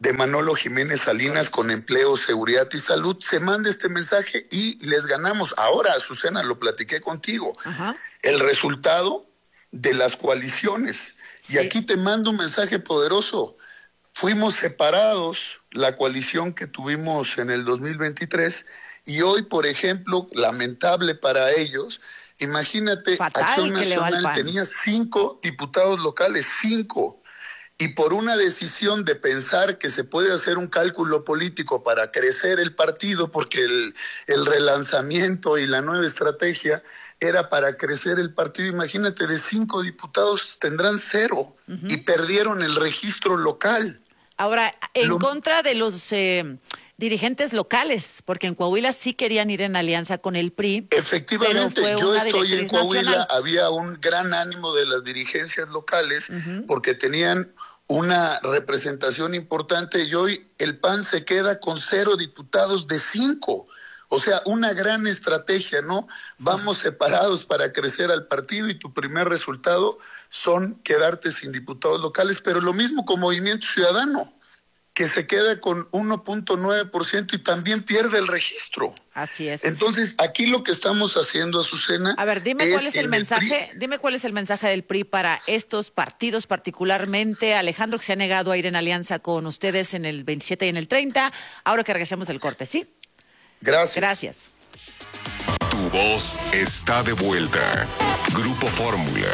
de Manolo Jiménez Salinas con empleo, seguridad y salud, se manda este mensaje y les ganamos. Ahora, Azucena, lo platiqué contigo, el resultado de las coaliciones. Sí. Y aquí te mando un mensaje poderoso. Fuimos separados, la coalición que tuvimos en el 2023, y hoy, por ejemplo, lamentable para ellos, imagínate, fatal, Acción Nacional tenía 5 diputados locales, 5. Y por una decisión de pensar que se puede hacer un cálculo político para crecer el partido, porque el relanzamiento y la nueva estrategia era para crecer el partido, imagínate, de 5 diputados tendrán 0 y perdieron el registro local. Ahora, contra de los dirigentes locales, porque en Coahuila sí querían ir en alianza con el PRI. Efectivamente, yo estoy en Coahuila, nacional. Había un gran ánimo de las dirigencias locales porque tenían una representación importante y hoy el PAN se queda con 0 diputados de 5. O sea, una gran estrategia, ¿no? Vamos separados para crecer al partido y tu primer resultado son quedarte sin diputados locales, pero lo mismo con Movimiento Ciudadano, que se queda con 1.9% y también pierde el registro. Así es. Entonces, aquí lo que estamos haciendo, Azucena... A ver, dime cuál es el mensaje, dime cuál es el mensaje del PRI para estos partidos, particularmente Alejandro, que se ha negado a ir en alianza con ustedes en el 27 y en el 30, ahora que regresemos del corte, ¿sí? Gracias. Gracias. Tu voz está de vuelta. Grupo Fórmula.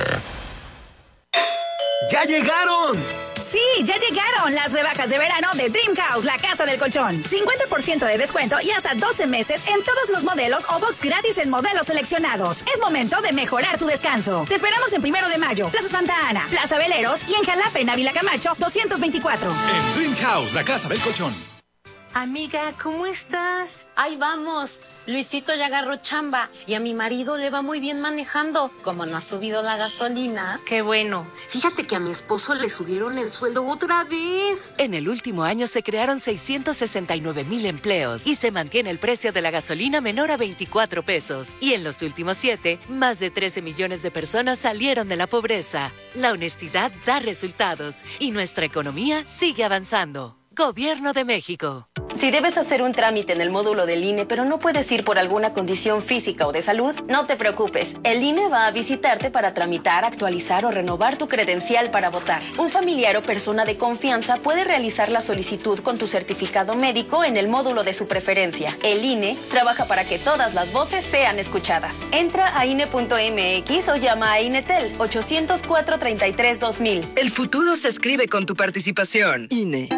¡Ya llegaron! Sí, ya llegaron las rebajas de verano de Dream House, la casa del colchón. 50% de descuento y hasta 12 meses en todos los modelos o box gratis en modelos seleccionados. Es momento de mejorar tu descanso. Te esperamos en 1 de mayo, Plaza Santa Ana, Plaza Veleros y en Jalapa, en Ávila Camacho, 224. En Dream House, la casa del colchón. Amiga, ¿cómo estás? Ahí vamos. Luisito ya agarró chamba y a mi marido le va muy bien manejando. Como no ha subido la gasolina. Qué bueno. Fíjate que a mi esposo le subieron el sueldo otra vez. En el último año se crearon 669,000 empleos y se mantiene el precio de la gasolina menor a 24 pesos. Y en los últimos 7, más de 13 millones de personas salieron de la pobreza. La honestidad da resultados y nuestra economía sigue avanzando. Gobierno de México. Si debes hacer un trámite en el módulo del INE, pero no puedes ir por alguna condición física o de salud, no te preocupes. El INE va a visitarte para tramitar, actualizar o renovar tu credencial para votar. Un familiar o persona de confianza puede realizar la solicitud con tu certificado médico en el módulo de su preferencia. El INE trabaja para que todas las voces sean escuchadas. Entra a INE.mx o llama a INETEL 800-433-2000. El futuro se escribe con tu participación. INE.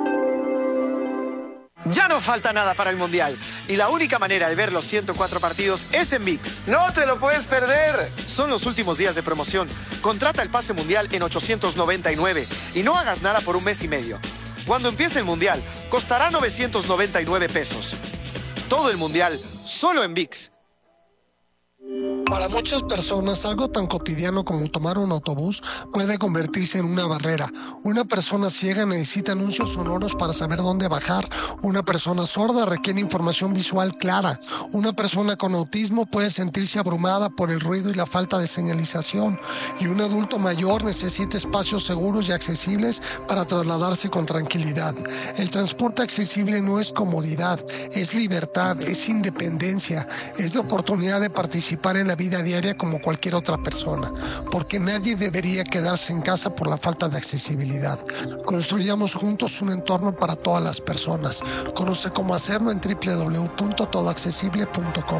Ya no falta nada para el Mundial y la única manera de ver los 104 partidos es en ViX. ¡No te lo puedes perder! Son los últimos días de promoción. Contrata el pase Mundial en 899 y no hagas nada por un mes y medio. Cuando empiece el Mundial, costará 999 pesos. Todo el Mundial, solo en ViX. Para muchas personas, algo tan cotidiano como tomar un autobús puede convertirse en una barrera. Una persona ciega necesita anuncios sonoros para saber dónde bajar. Una persona sorda requiere información visual clara. Una persona con autismo puede sentirse abrumada por el ruido y la falta de señalización. Y un adulto mayor necesita espacios seguros y accesibles para trasladarse con tranquilidad. El transporte accesible no es comodidad, es libertad, es independencia, es la oportunidad de participar en la vida diaria como cualquier otra persona, porque nadie debería quedarse en casa por la falta de accesibilidad. Construyamos juntos un entorno para todas las personas. Conoce cómo hacerlo en www.todoaccesible.com.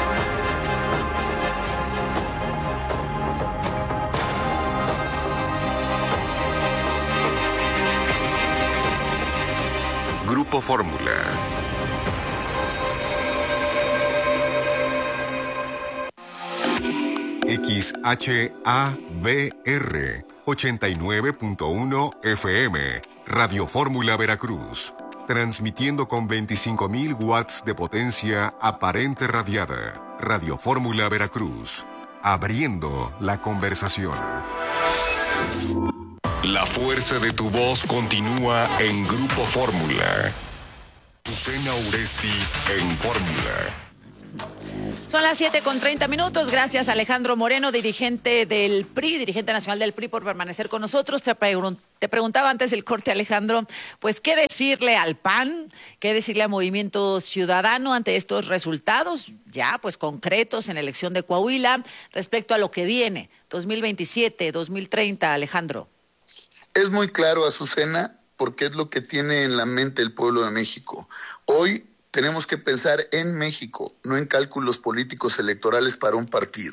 Grupo Fórmula. XHABR 89.1 FM, Radio Fórmula Veracruz, transmitiendo con 25,000 watts de potencia aparente radiada. Radio Fórmula Veracruz, abriendo la conversación. La fuerza de tu voz continúa en Grupo Fórmula. Azucena Uresti en Fórmula. Son las 7:30. Gracias, Alejandro Moreno, dirigente del PRI, dirigente nacional del PRI, por permanecer con nosotros. Te Te preguntaba antes del corte, Alejandro, pues, ¿qué decirle al PAN? ¿Qué decirle a Movimiento Ciudadano ante estos resultados ya, pues, concretos en la elección de Coahuila respecto a lo que viene, 2027, 2030, Alejandro? Es muy claro, Azucena, porque es lo que tiene en la mente el pueblo de México. Hoy tenemos que pensar en México, no en cálculos políticos electorales para un partido.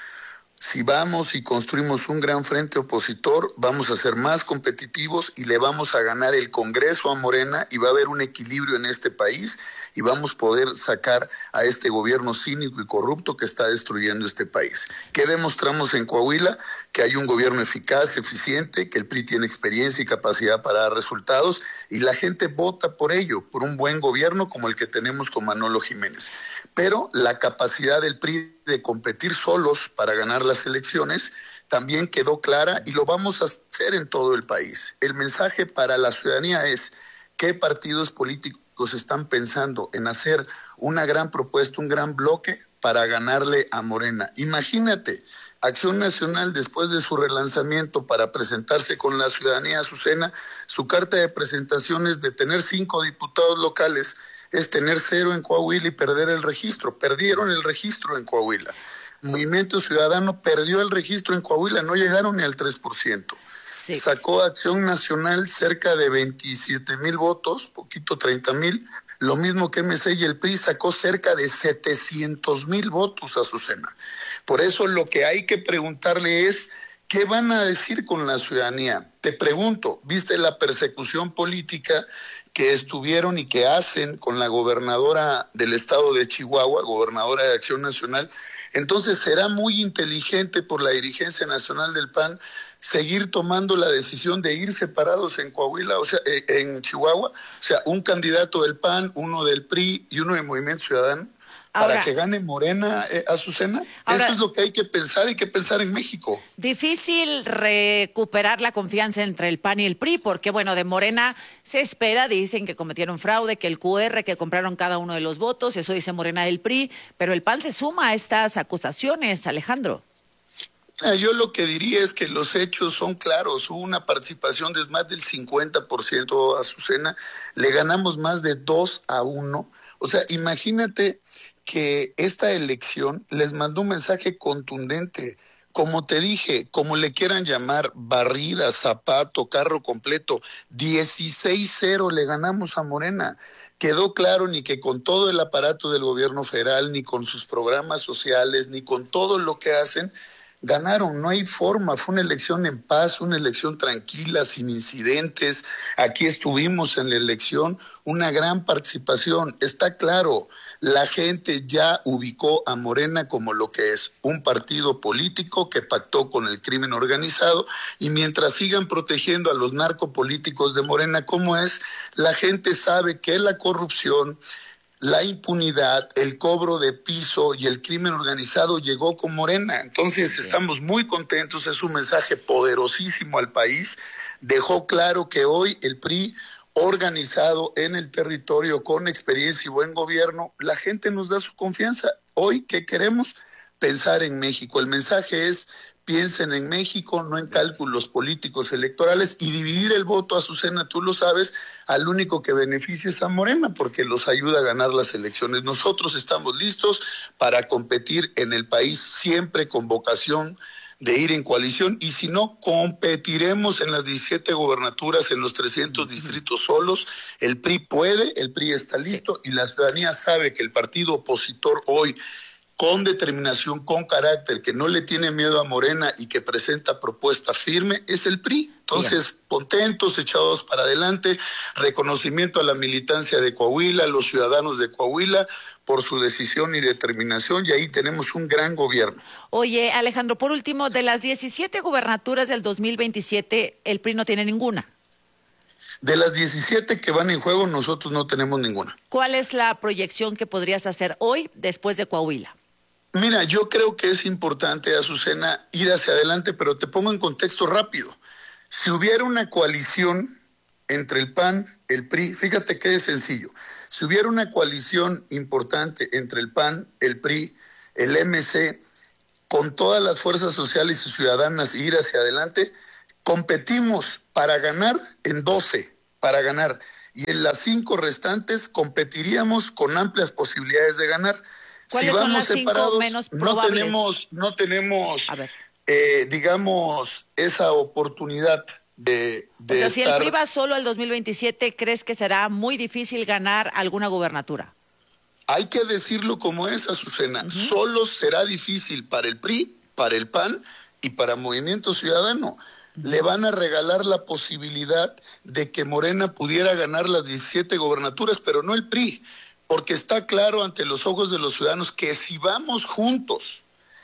Si vamos y construimos un gran frente opositor, vamos a ser más competitivos y le vamos a ganar el Congreso a Morena y va a haber un equilibrio en este país y vamos a poder sacar a este gobierno cínico y corrupto que está destruyendo este país. ¿Qué demostramos en Coahuila? Que hay un gobierno eficaz, eficiente, que el PRI tiene experiencia y capacidad para dar resultados y la gente vota por ello, por un buen gobierno como el que tenemos con Manolo Jiménez. Pero la capacidad del PRI de competir solos para ganar las elecciones también quedó clara y lo vamos a hacer en todo el país. El mensaje para la ciudadanía es: ¿qué partidos políticos están pensando en hacer una gran propuesta, un gran bloque para ganarle a Morena? Imagínate, Acción Nacional, después de su relanzamiento para presentarse con la ciudadanía, Azucena, su carta de presentación es de tener 5 diputados locales, es tener 0 en Coahuila y perder el registro. Perdieron el registro en Coahuila. Movimiento Ciudadano perdió el registro en Coahuila, no llegaron ni al 3%. Sí. Sacó Acción Nacional cerca de 27,000 votos, poquito 30,000, lo mismo que MC, y el PRI sacó cerca de 700,000 votos, Azucena. Por eso lo que hay que preguntarle es: ¿qué van a decir con la ciudadanía? Te pregunto, ¿viste la persecución política que estuvieron y que hacen con la gobernadora del estado de Chihuahua, gobernadora de Acción Nacional? Entonces será muy inteligente por la dirigencia nacional del PAN seguir tomando la decisión de ir separados en Coahuila, o sea, en Chihuahua, o sea, un candidato del PAN, uno del PRI y uno de Movimiento Ciudadano. Ahora, para que gane Morena, Azucena. Eso es lo que hay que pensar en México. Difícil recuperar la confianza entre el PAN y el PRI, porque bueno, de Morena se espera, dicen que cometieron fraude, que el QR, que compraron cada uno de los votos, eso dice Morena del PRI, pero el PAN se suma a estas acusaciones, Alejandro. Yo lo que diría es que los hechos son claros. Hubo una participación de más del 50%, Azucena. Le ganamos más de 2-1. O sea, imagínate que esta elección les mandó un mensaje contundente. Como te dije, como le quieran llamar, barrida, zapato, carro completo, 16-0 le ganamos a Morena. Quedó claro ni que con todo el aparato del gobierno federal, ni con sus programas sociales, ni con todo lo que hacen, ganaron. No hay forma. Fue una elección en paz, una elección tranquila, sin incidentes. Aquí estuvimos en la elección, una gran participación. Está claro, la gente ya ubicó a Morena como lo que es, un partido político que pactó con el crimen organizado, y mientras sigan protegiendo a los narcopolíticos de Morena como es, la gente sabe que la corrupción, la impunidad, el cobro de piso y el crimen organizado llegó con Morena. Entonces estamos muy contentos, es un mensaje poderosísimo al país. Dejó claro que hoy el PRI, organizado en el territorio, con experiencia y buen gobierno, la gente nos da su confianza. Hoy, ¿qué queremos? Pensar en México. El mensaje es: piensen en México, no en cálculos políticos electorales, y dividir el voto, Azucena, tú lo sabes, al único que beneficia es a Morena, porque los ayuda a ganar las elecciones. Nosotros estamos listos para competir en el país, siempre con vocación de ir en coalición, y si no, competiremos en las 17 gobernaturas, en los 300 distritos solos. El PRI puede, el PRI está listo, y la ciudadanía sabe que el partido opositor hoy, con determinación, con carácter, que no le tiene miedo a Morena y que presenta propuesta firme, es el PRI. Entonces, contentos, echados para adelante, reconocimiento a la militancia de Coahuila, a los ciudadanos de Coahuila, por su decisión y determinación, y ahí tenemos un gran gobierno. Oye, Alejandro, por último, de las 17 gubernaturas del 2027, el PRI no tiene ninguna. De las 17 que van en juego, nosotros no tenemos ninguna. ¿Cuál es la proyección que podrías hacer hoy después de Coahuila? Mira, yo creo que es importante, Azucena, ir hacia adelante, pero te pongo en contexto rápido. Si hubiera una coalición entre el PAN, el PRI, fíjate qué sencillo. Si hubiera una coalición importante entre el PAN, el PRI, el MC, con todas las fuerzas sociales y ciudadanas, ir hacia adelante, Competimos para ganar en 12, para ganar. Y en las 5 restantes competiríamos con amplias posibilidades de ganar. ¿Cuáles si son vamos las 5 separados, menos probables? no tenemos digamos, esa oportunidad de o sea, si el estar... PRI va solo al 2027, ¿crees que será muy difícil ganar alguna gubernatura? Hay que decirlo como es, Azucena. Solo será difícil para el PRI, para el PAN y para Movimiento Ciudadano. Le van a regalar la posibilidad de que Morena pudiera ganar las 17 gobernaturas, pero no el PRI, porque está claro ante los ojos de los ciudadanos que si vamos juntos,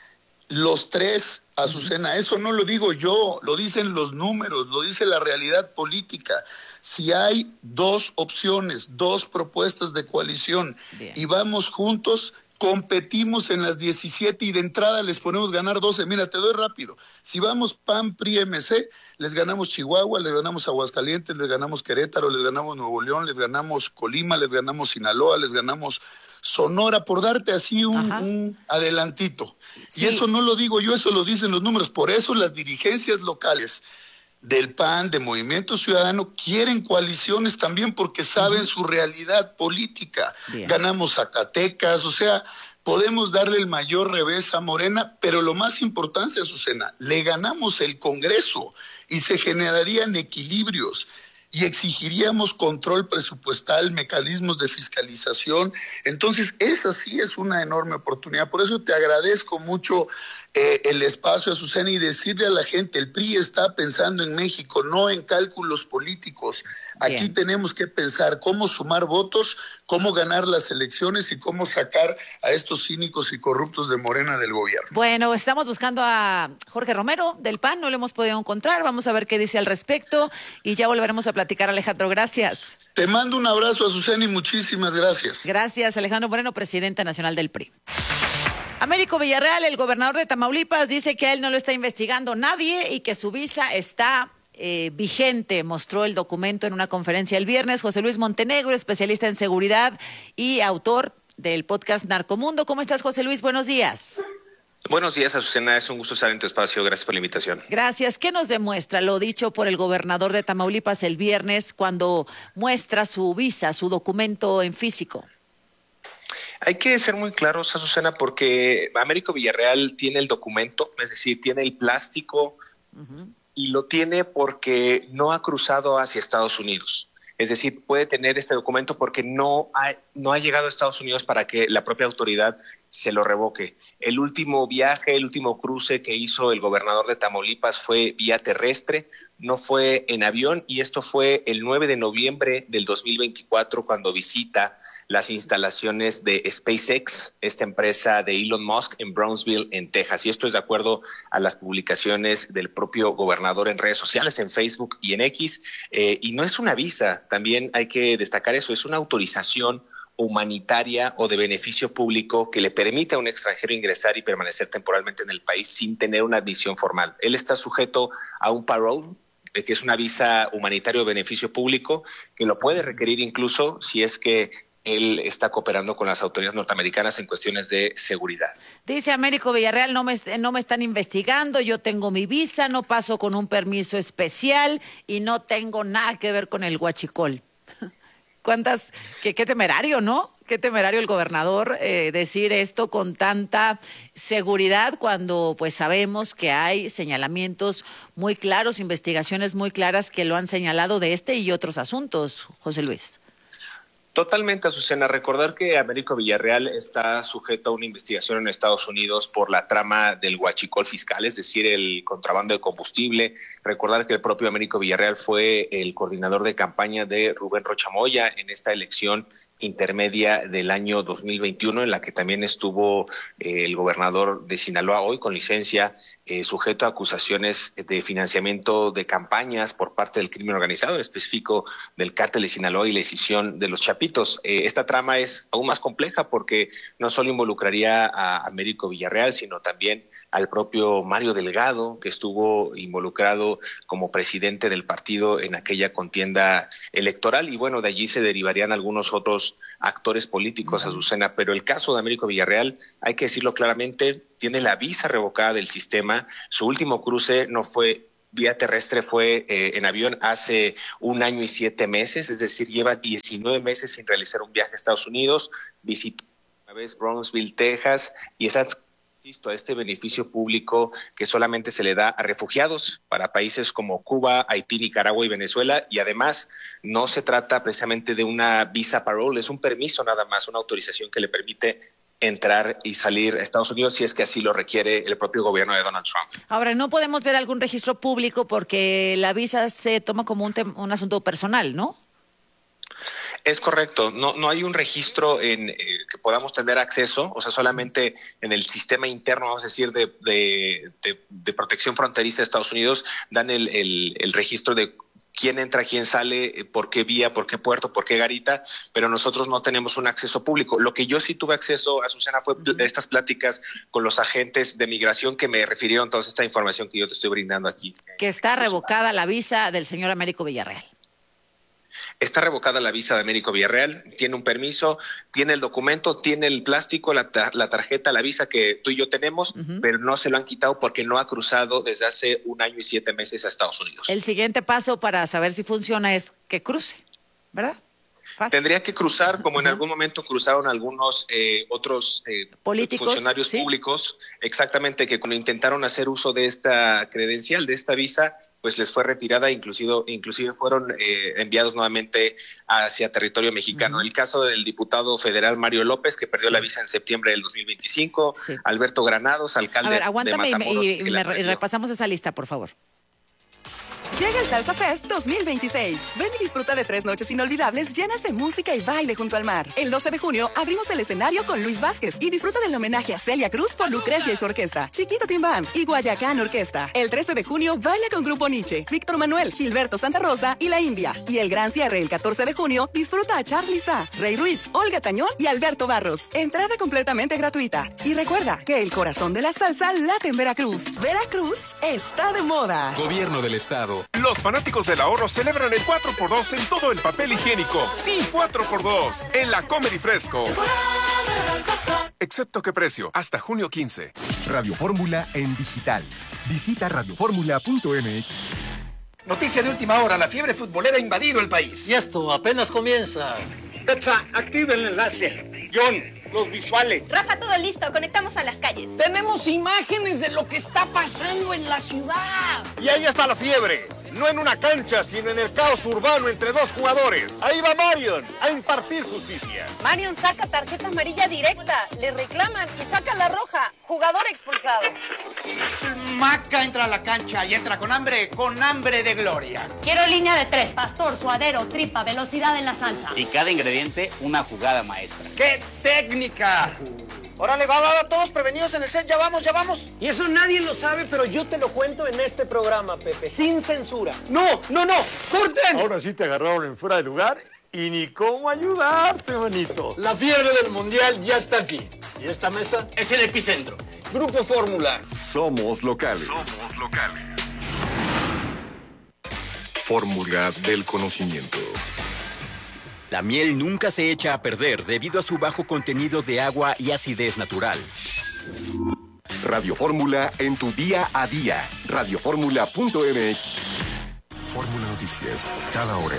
los 3, Azucena, eso no lo digo yo, lo dicen los números, lo dice la realidad política. Si hay 2 opciones, 2 propuestas de coalición, y vamos juntos, competimos en las 17 y de entrada les ponemos ganar 12. Mira, te doy rápido. Si vamos PAN, PRI, MC, les ganamos Chihuahua, les ganamos Aguascalientes, les ganamos Querétaro, les ganamos Nuevo León, les ganamos Colima, les ganamos Sinaloa, les ganamos Sonora, por darte así un adelantito. Sí. Y eso no lo digo yo, eso lo dicen los números. Por eso las dirigencias locales del PAN, de Movimiento Ciudadano, quieren coaliciones también porque saben su realidad política. Bien. Ganamos Zacatecas, o sea, podemos darle el mayor revés a Morena, pero lo más importante, Azucena, le ganamos el Congreso y se generarían equilibrios y exigiríamos control presupuestal, mecanismos de fiscalización. Entonces, esa sí es una enorme oportunidad. Por eso te agradezco mucho el espacio, Azucena, y decirle a la gente, el PRI está pensando en México, no en cálculos políticos. Aquí Bien. Tenemos que pensar cómo sumar votos, cómo ganar las elecciones y cómo sacar a estos cínicos y corruptos de Morena del gobierno. Bueno, estamos buscando a Jorge Romero del PAN, no lo hemos podido encontrar, vamos a ver qué dice al respecto y ya volveremos a platicar, Alejandro, gracias. Te mando un abrazo, Azucena, y muchísimas gracias. Gracias, Alejandro Moreno, presidente nacional del PRI. Américo Villarreal, el gobernador de Tamaulipas, dice que a él no lo está investigando nadie y que su visa está vigente. Mostró el documento en una conferencia el viernes. José Luis Montenegro, especialista en seguridad y autor del podcast Narcomundo. ¿Cómo estás, José Luis? Buenos días. Buenos días, Azucena. Es un gusto estar en tu espacio. Gracias por la invitación. Gracias. ¿Qué nos demuestra lo dicho por el gobernador de Tamaulipas el viernes cuando muestra su visa, su documento en físico? Hay que ser muy claros, Azucena, porque Américo Villarreal tiene el documento, es decir, tiene el plástico y lo tiene porque no ha cruzado hacia Estados Unidos. Es decir, puede tener este documento porque no ha llegado a Estados Unidos para que la propia autoridad se lo revoque. El último viaje, el último cruce que hizo el gobernador de Tamaulipas fue vía terrestre, no fue en avión, y esto fue el 9 de noviembre del 2024 cuando visita las instalaciones de SpaceX, esta empresa de Elon Musk en Brownsville, en Texas. Y esto es de acuerdo a las publicaciones del propio gobernador en redes sociales, en Facebook y en X. Y no es una visa, también hay que destacar eso, es una autorización humanitaria o de beneficio público que le permite a un extranjero ingresar y permanecer temporalmente en el país sin tener una admisión formal. Él está sujeto a un parole, que es una visa humanitaria o de beneficio público, que lo puede requerir incluso si es que él está cooperando con las autoridades norteamericanas en cuestiones de seguridad. Dice Américo Villarreal, no me están investigando, yo tengo mi visa, no paso con un permiso especial y no tengo nada que ver con el huachicol. Qué temerario, ¿no? Qué temerario el gobernador decir esto con tanta seguridad cuando pues sabemos que hay señalamientos muy claros, investigaciones muy claras que lo han señalado de este y otros asuntos, José Luis. Totalmente, Azucena. Recordar que Américo Villarreal está sujeto a una investigación en Estados Unidos por la trama del huachicol fiscal, es decir, el contrabando de combustible. Recordar que el propio Américo Villarreal fue el coordinador de campaña de Rubén Rocha Moya en esta elección intermedia del año 2021, en la que también estuvo el gobernador de Sinaloa, hoy con licencia, sujeto a acusaciones de financiamiento de campañas por parte del crimen organizado, en específico del cártel de Sinaloa y la escisión de los Chapitos. Esta trama es aún más compleja porque no solo involucraría a Américo Villarreal, sino también al propio Mario Delgado, que estuvo involucrado como presidente del partido en aquella contienda electoral, y bueno, de allí se derivarían algunos otros actores políticos, Azucena, pero el caso de Américo Villarreal, hay que decirlo claramente, tiene la visa revocada del sistema. Su último cruce no fue vía terrestre fue en avión hace 1 año y 7 meses, es decir, lleva 19 meses sin realizar un viaje a Estados Unidos, visitó una vez Brownsville, Texas, y está a este beneficio público que solamente se le da a refugiados para países como Cuba, Haití, Nicaragua y Venezuela, y además no se trata precisamente de una visa parole, es un permiso nada más, una autorización que le permite entrar y salir a Estados Unidos si es que así lo requiere el propio gobierno de Donald Trump. Ahora, no podemos ver algún registro público porque la visa se toma como un asunto personal, ¿no? Es correcto, no hay un registro en que podamos tener acceso, o sea, solamente en el sistema interno, vamos a decir, de protección fronteriza de Estados Unidos, dan el registro de quién entra, quién sale, por qué vía, por qué puerto, por qué garita, pero nosotros no tenemos un acceso público. Lo que yo sí tuve acceso, Azucena, fue estas pláticas con los agentes de migración que me refirieron toda esta información que yo te estoy brindando aquí. Que está revocada la visa del señor Américo Villarreal. Está revocada la visa de Américo Villarreal, tiene un permiso, tiene el documento, tiene el plástico, la tarjeta, la visa que tú y yo tenemos, pero no se lo han quitado porque no ha cruzado desde hace 1 año y 7 meses a Estados Unidos. El siguiente paso para saber si funciona es que cruce, ¿verdad? Fácil. Tendría que cruzar, como en algún momento cruzaron algunos otros políticos, funcionarios públicos, exactamente, que cuando intentaron hacer uso de esta credencial, de esta visa, pues les fue retirada, inclusive fueron enviados nuevamente hacia territorio mexicano. El caso del diputado federal Mario López, que perdió la visa en septiembre del 2025, Alberto Granados, alcalde de Matamoros. Y repasamos esa lista, por favor. Llega el Salsa Fest 2026. Ven y disfruta de 3 noches inolvidables llenas de música y baile junto al mar. El 12 de junio abrimos el escenario con Luis Vázquez y disfruta del homenaje a Celia Cruz por Lucrecia y su orquesta, Chiquito Team Band y Guayacán Orquesta. El 13 de junio baila con Grupo Nietzsche, Víctor Manuel, Gilberto Santa Rosa y La India. Y el gran cierre el 14 de junio disfruta a Charly Sa, Rey Ruiz, Olga Tañón y Alberto Barros. Entrada completamente gratuita. Y recuerda que el corazón de la salsa late en Veracruz. Veracruz está de moda. Gobierno del Estado. Los fanáticos del ahorro celebran el 4x2 en todo el papel higiénico. Sí, 4x2 en la Comedy Fresco. Excepto qué precio, hasta junio 15. Radio Fórmula en digital. Visita radioformula.mx. Noticia de última hora, la fiebre futbolera ha invadido el país. Y esto apenas comienza. Petsa, activa el enlace. John, los visuales. Rafa, todo listo, conectamos a las calles. Tenemos imágenes de lo que está pasando en la ciudad. Y ahí está la fiebre. No en una cancha, sino en el caos urbano entre 2 jugadores. Ahí va Marion a impartir justicia. Marion saca tarjeta amarilla directa, le reclaman y saca la roja. Jugador expulsado. Maca entra a la cancha y entra con hambre de gloria. Quiero línea de 3, pastor, suadero, tripa, velocidad en la salsa. Y cada ingrediente, una jugada maestra. ¡Qué técnica! Órale, va, todos prevenidos en el set, ya vamos. Y eso nadie lo sabe, pero yo te lo cuento en este programa, Pepe, sin censura. ¡No! ¡Corten! Ahora sí te agarraron en fuera de lugar y ni cómo ayudarte, manito. La fiebre del Mundial ya está aquí. Y esta mesa es el epicentro. Grupo Fórmula. Somos locales. Fórmula del conocimiento. La miel nunca se echa a perder debido a su bajo contenido de agua y acidez natural. Radio Fórmula en tu día a día. Radioformula.mx. Fórmula Noticias, cada hora.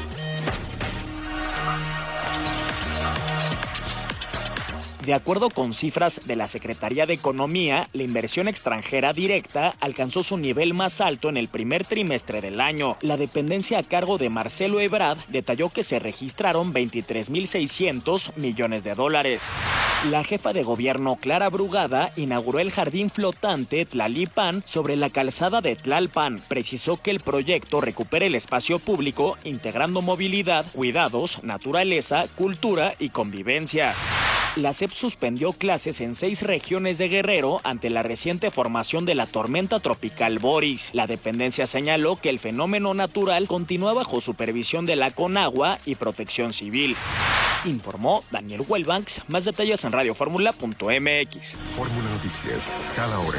De acuerdo con cifras de la Secretaría de Economía, la inversión extranjera directa alcanzó su nivel más alto en el primer trimestre del año. La dependencia a cargo de Marcelo Ebrard detalló que se registraron 23.600 millones de dólares. La jefa de gobierno Clara Brugada inauguró el jardín flotante Tlalpan sobre la calzada de Tlalpan. Precisó que el proyecto recupera el espacio público integrando movilidad, cuidados, naturaleza, cultura y convivencia. La SEP suspendió clases en 6 regiones de Guerrero ante la reciente formación de la tormenta tropical Boris. La dependencia señaló que el fenómeno natural continúa bajo supervisión de la Conagua y Protección Civil. Informó Daniel Huelbanks. Más detalles en radioformula.mx. Fórmula Noticias, cada hora.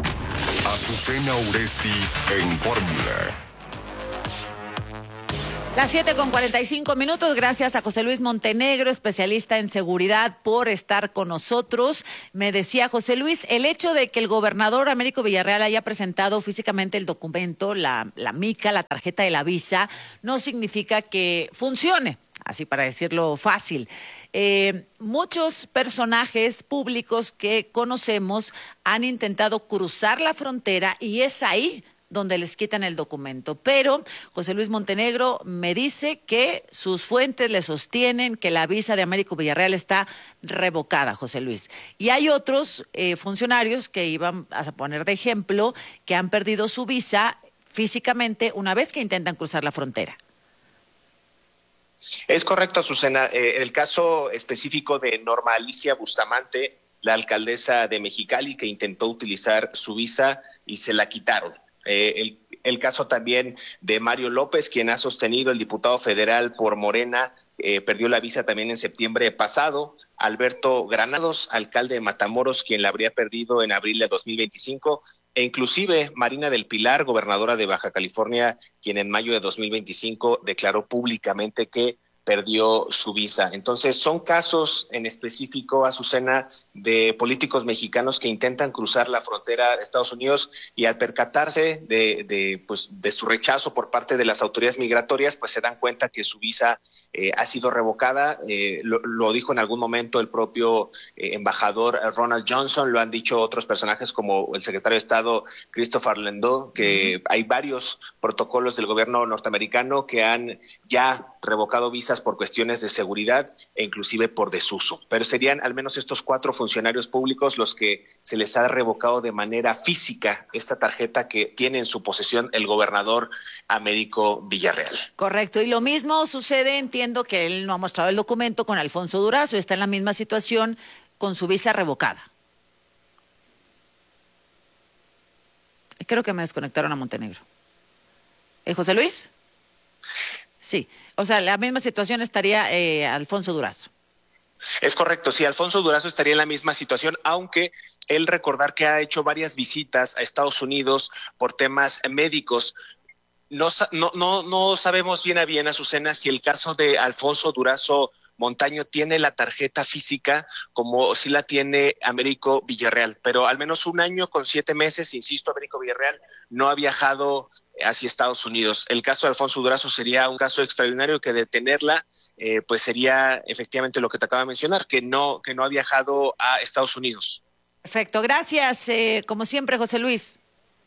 Azucena Uresti en Fórmula. Las 7:45. Gracias a José Luis Montenegro, especialista en seguridad, por estar con nosotros. Me decía José Luis, el hecho de que el gobernador Américo Villarreal haya presentado físicamente el documento, la mica, la tarjeta de la visa, no significa que funcione, así para decirlo fácil. Muchos personajes públicos que conocemos han intentado cruzar la frontera y es ahí donde les quitan el documento. Pero José Luis Montenegro me dice que sus fuentes le sostienen que la visa de Américo Villarreal está revocada, José Luis. Y hay otros funcionarios que iban a poner de ejemplo que han perdido su visa físicamente una vez que intentan cruzar la frontera. Es correcto, Azucena. El caso específico de Norma Alicia Bustamante, la alcaldesa de Mexicali, que intentó utilizar su visa y se la quitaron. El caso también de Mario López, quien ha sostenido, el diputado federal por Morena, perdió la visa también en septiembre pasado. Alberto Granados, alcalde de Matamoros, quien la habría perdido en abril de 2025. E inclusive Marina del Pilar, gobernadora de Baja California, quien en mayo de 2025 declaró públicamente que perdió su visa. Entonces, son casos en específico, Azucena, de políticos mexicanos que intentan cruzar la frontera de Estados Unidos y al percatarse de su rechazo por parte de las autoridades migratorias, pues se dan cuenta que su visa ha sido revocada. Lo dijo en algún momento el propio embajador Ronald Johnson, lo han dicho otros personajes como el secretario de Estado Christopher Landau, que hay varios protocolos del gobierno norteamericano que han ya revocado visas por cuestiones de seguridad e inclusive por desuso. Pero serían al menos estos 4 funcionarios públicos los que se les ha revocado de manera física esta tarjeta que tiene en su posesión el gobernador Américo Villarreal. Correcto, y lo mismo sucede, entiendo que él no ha mostrado el documento con Alfonso Durazo, está en la misma situación con su visa revocada. Creo que me desconectaron a Montenegro. ¿José Luis? Sí, o sea, la misma situación estaría Alfonso Durazo. Es correcto, sí, Alfonso Durazo estaría en la misma situación, aunque él recordar que ha hecho varias visitas a Estados Unidos por temas médicos. No sabemos bien a bien, Azucena, si el caso de Alfonso Durazo Montaño tiene la tarjeta física como si la tiene Américo Villarreal, pero al menos 1 año con 7 meses, insisto, Américo Villarreal no ha viajado hacia Estados Unidos. El caso de Alfonso Durazo sería un caso extraordinario que de tenerla, pues sería efectivamente lo que te acabo de mencionar, que no ha viajado a Estados Unidos. Perfecto, gracias, como siempre, José Luis.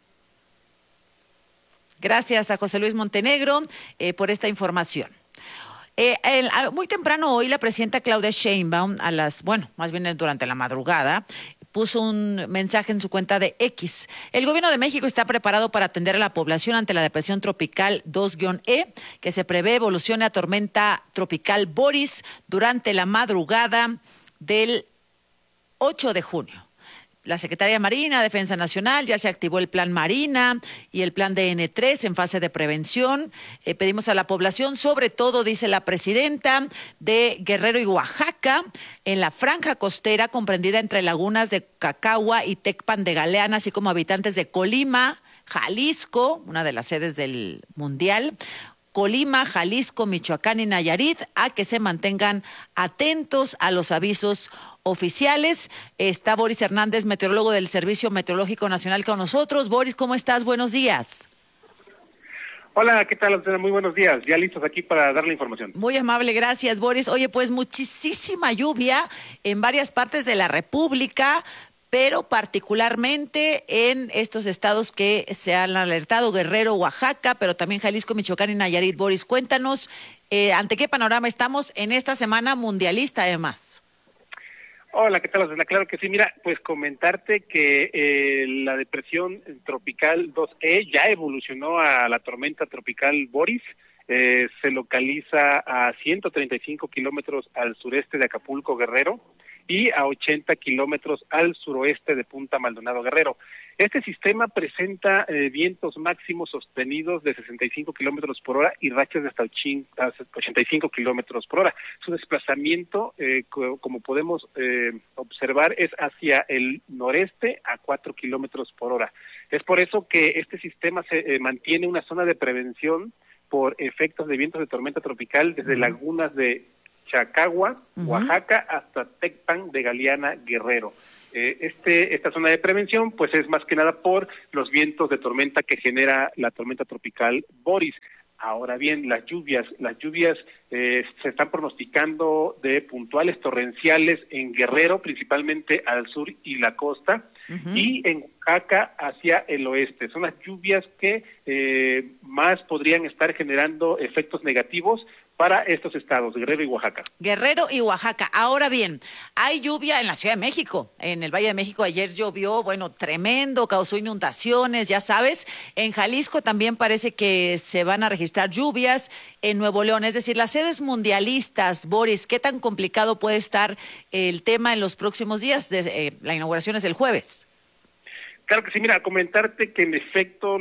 Gracias a José Luis Montenegro por esta información. Muy temprano hoy la presidenta Claudia Sheinbaum más bien durante la madrugada, puso un mensaje en su cuenta de X. El gobierno de México está preparado para atender a la población ante la depresión tropical 2-E, que se prevé evolucione a tormenta tropical Boris durante la madrugada del 8 de junio. La Secretaría de Marina, Defensa Nacional, ya se activó el Plan Marina y el Plan DN3 en fase de prevención. Pedimos a la población, sobre todo, dice la presidenta, de Guerrero y Oaxaca, en la franja costera comprendida entre lagunas de Cacagua y Tecpan de Galeana, así como habitantes de Colima, Jalisco, una de las sedes del Mundial, Colima, Jalisco, Michoacán y Nayarit, a que se mantengan atentos a los avisos oficiales. Está Boris Hernández, meteorólogo del Servicio Meteorológico Nacional, con nosotros. Boris, ¿cómo estás? Buenos días. Hola, ¿qué tal? Muy buenos días. Ya listos aquí para dar la información. Muy amable, gracias, Boris. Oye, pues muchísima lluvia en varias partes de la República, pero particularmente en estos estados que se han alertado, Guerrero, Oaxaca, pero también Jalisco, Michoacán y Nayarit. Boris, cuéntanos, ¿ante qué panorama estamos en esta semana mundialista, además? Hola, ¿qué tal? Claro que sí. Mira, pues comentarte que la depresión tropical 2E ya evolucionó a la tormenta tropical Boris. Se localiza a 135 kilómetros al sureste de Acapulco, Guerrero. y a 80 kilómetros al suroeste de Punta Maldonado Guerrero. Este sistema presenta vientos máximos sostenidos de 65 kilómetros por hora y rachas de hasta 85 kilómetros por hora. Su desplazamiento, como podemos observar, es hacia el noreste a 4 kilómetros por hora. Es por eso que este sistema se mantiene una zona de prevención por efectos de vientos de tormenta tropical desde lagunas de Chacagua, Oaxaca, hasta Tecpan de Galeana, Guerrero. Esta zona de prevención pues es más que nada por los vientos de tormenta que genera la tormenta tropical Boris. Ahora bien, las lluvias se están pronosticando de puntuales torrenciales en Guerrero, principalmente al sur y la costa, y en Oaxaca hacia el oeste. Son las lluvias que más podrían estar generando efectos negativos para estos estados, Guerrero y Oaxaca. Guerrero y Oaxaca. Ahora bien, hay lluvia en la Ciudad de México. En el Valle de México ayer llovió, tremendo, causó inundaciones, ya sabes. En Jalisco también parece que se van a registrar lluvias. En Nuevo León, es decir, las sedes mundialistas, Boris, ¿qué tan complicado puede estar el tema en los próximos días? La inauguración es el jueves. Claro que sí, mira, comentarte que en efecto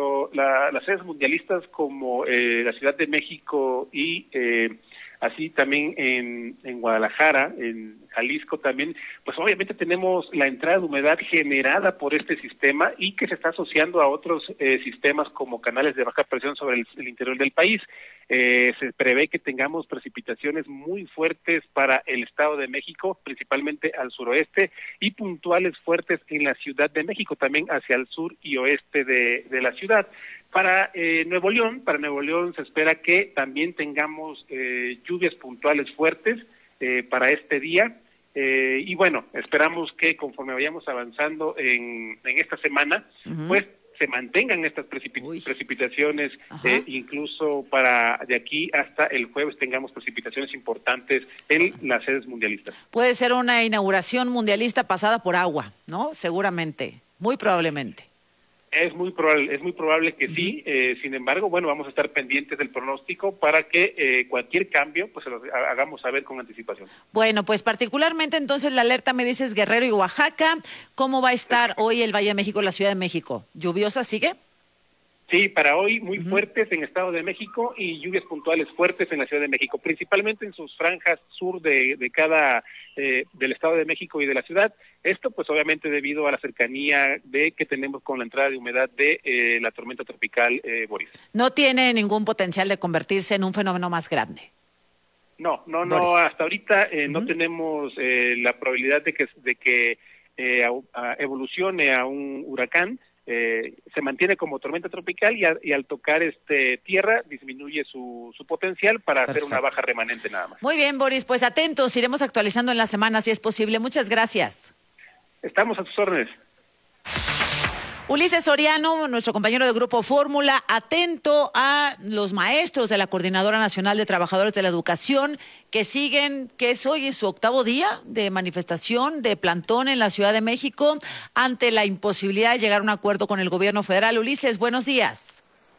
las sedes mundialistas como la Ciudad de México y así también en Guadalajara, en Jalisco también, pues obviamente tenemos la entrada de humedad generada por este sistema y que se está asociando a otros sistemas como canales de baja presión sobre el interior del país. Se prevé que tengamos precipitaciones muy fuertes para el Estado de México, principalmente al suroeste, y puntuales fuertes en la Ciudad de México, también hacia el sur y oeste de la ciudad. Para Nuevo León se espera que también tengamos lluvias puntuales fuertes para este día. Y bueno, esperamos que conforme vayamos avanzando en esta semana, pues se mantengan estas precipitaciones, incluso para de aquí hasta el jueves tengamos precipitaciones importantes en las sedes mundialistas. Puede ser una inauguración mundialista pasada por agua, ¿no? Seguramente, muy probablemente. Es muy probable que sí. Sin embargo, vamos a estar pendientes del pronóstico para que cualquier cambio pues se lo hagamos saber con anticipación. Bueno, pues particularmente entonces la alerta me dices Guerrero y Oaxaca. ¿Cómo va a estar hoy el Valle de México, la Ciudad de México? ¿Lluviosa sigue? Sí, para hoy muy fuertes en Estado de México y lluvias puntuales fuertes en la Ciudad de México, principalmente en sus franjas sur de cada del Estado de México y de la ciudad. Esto pues obviamente debido a la cercanía que tenemos con la entrada de humedad de la tormenta tropical Boris. ¿No tiene ningún potencial de convertirse en un fenómeno más grande? No, hasta ahorita no tenemos la probabilidad de que evolucione a un huracán. Se mantiene como tormenta tropical y al tocar tierra disminuye su potencial para hacer una baja remanente nada más. Muy bien, Boris, pues atentos, iremos actualizando en la semana si es posible. Muchas gracias. Estamos a tus órdenes. Ulises Soriano, nuestro compañero de Grupo Fórmula, atento a los maestros de la Coordinadora Nacional de Trabajadores de la Educación que siguen, que es hoy su 8º día de manifestación, de plantón en la Ciudad de México, ante la imposibilidad de llegar a un acuerdo con el gobierno federal. Ulises, buenos días.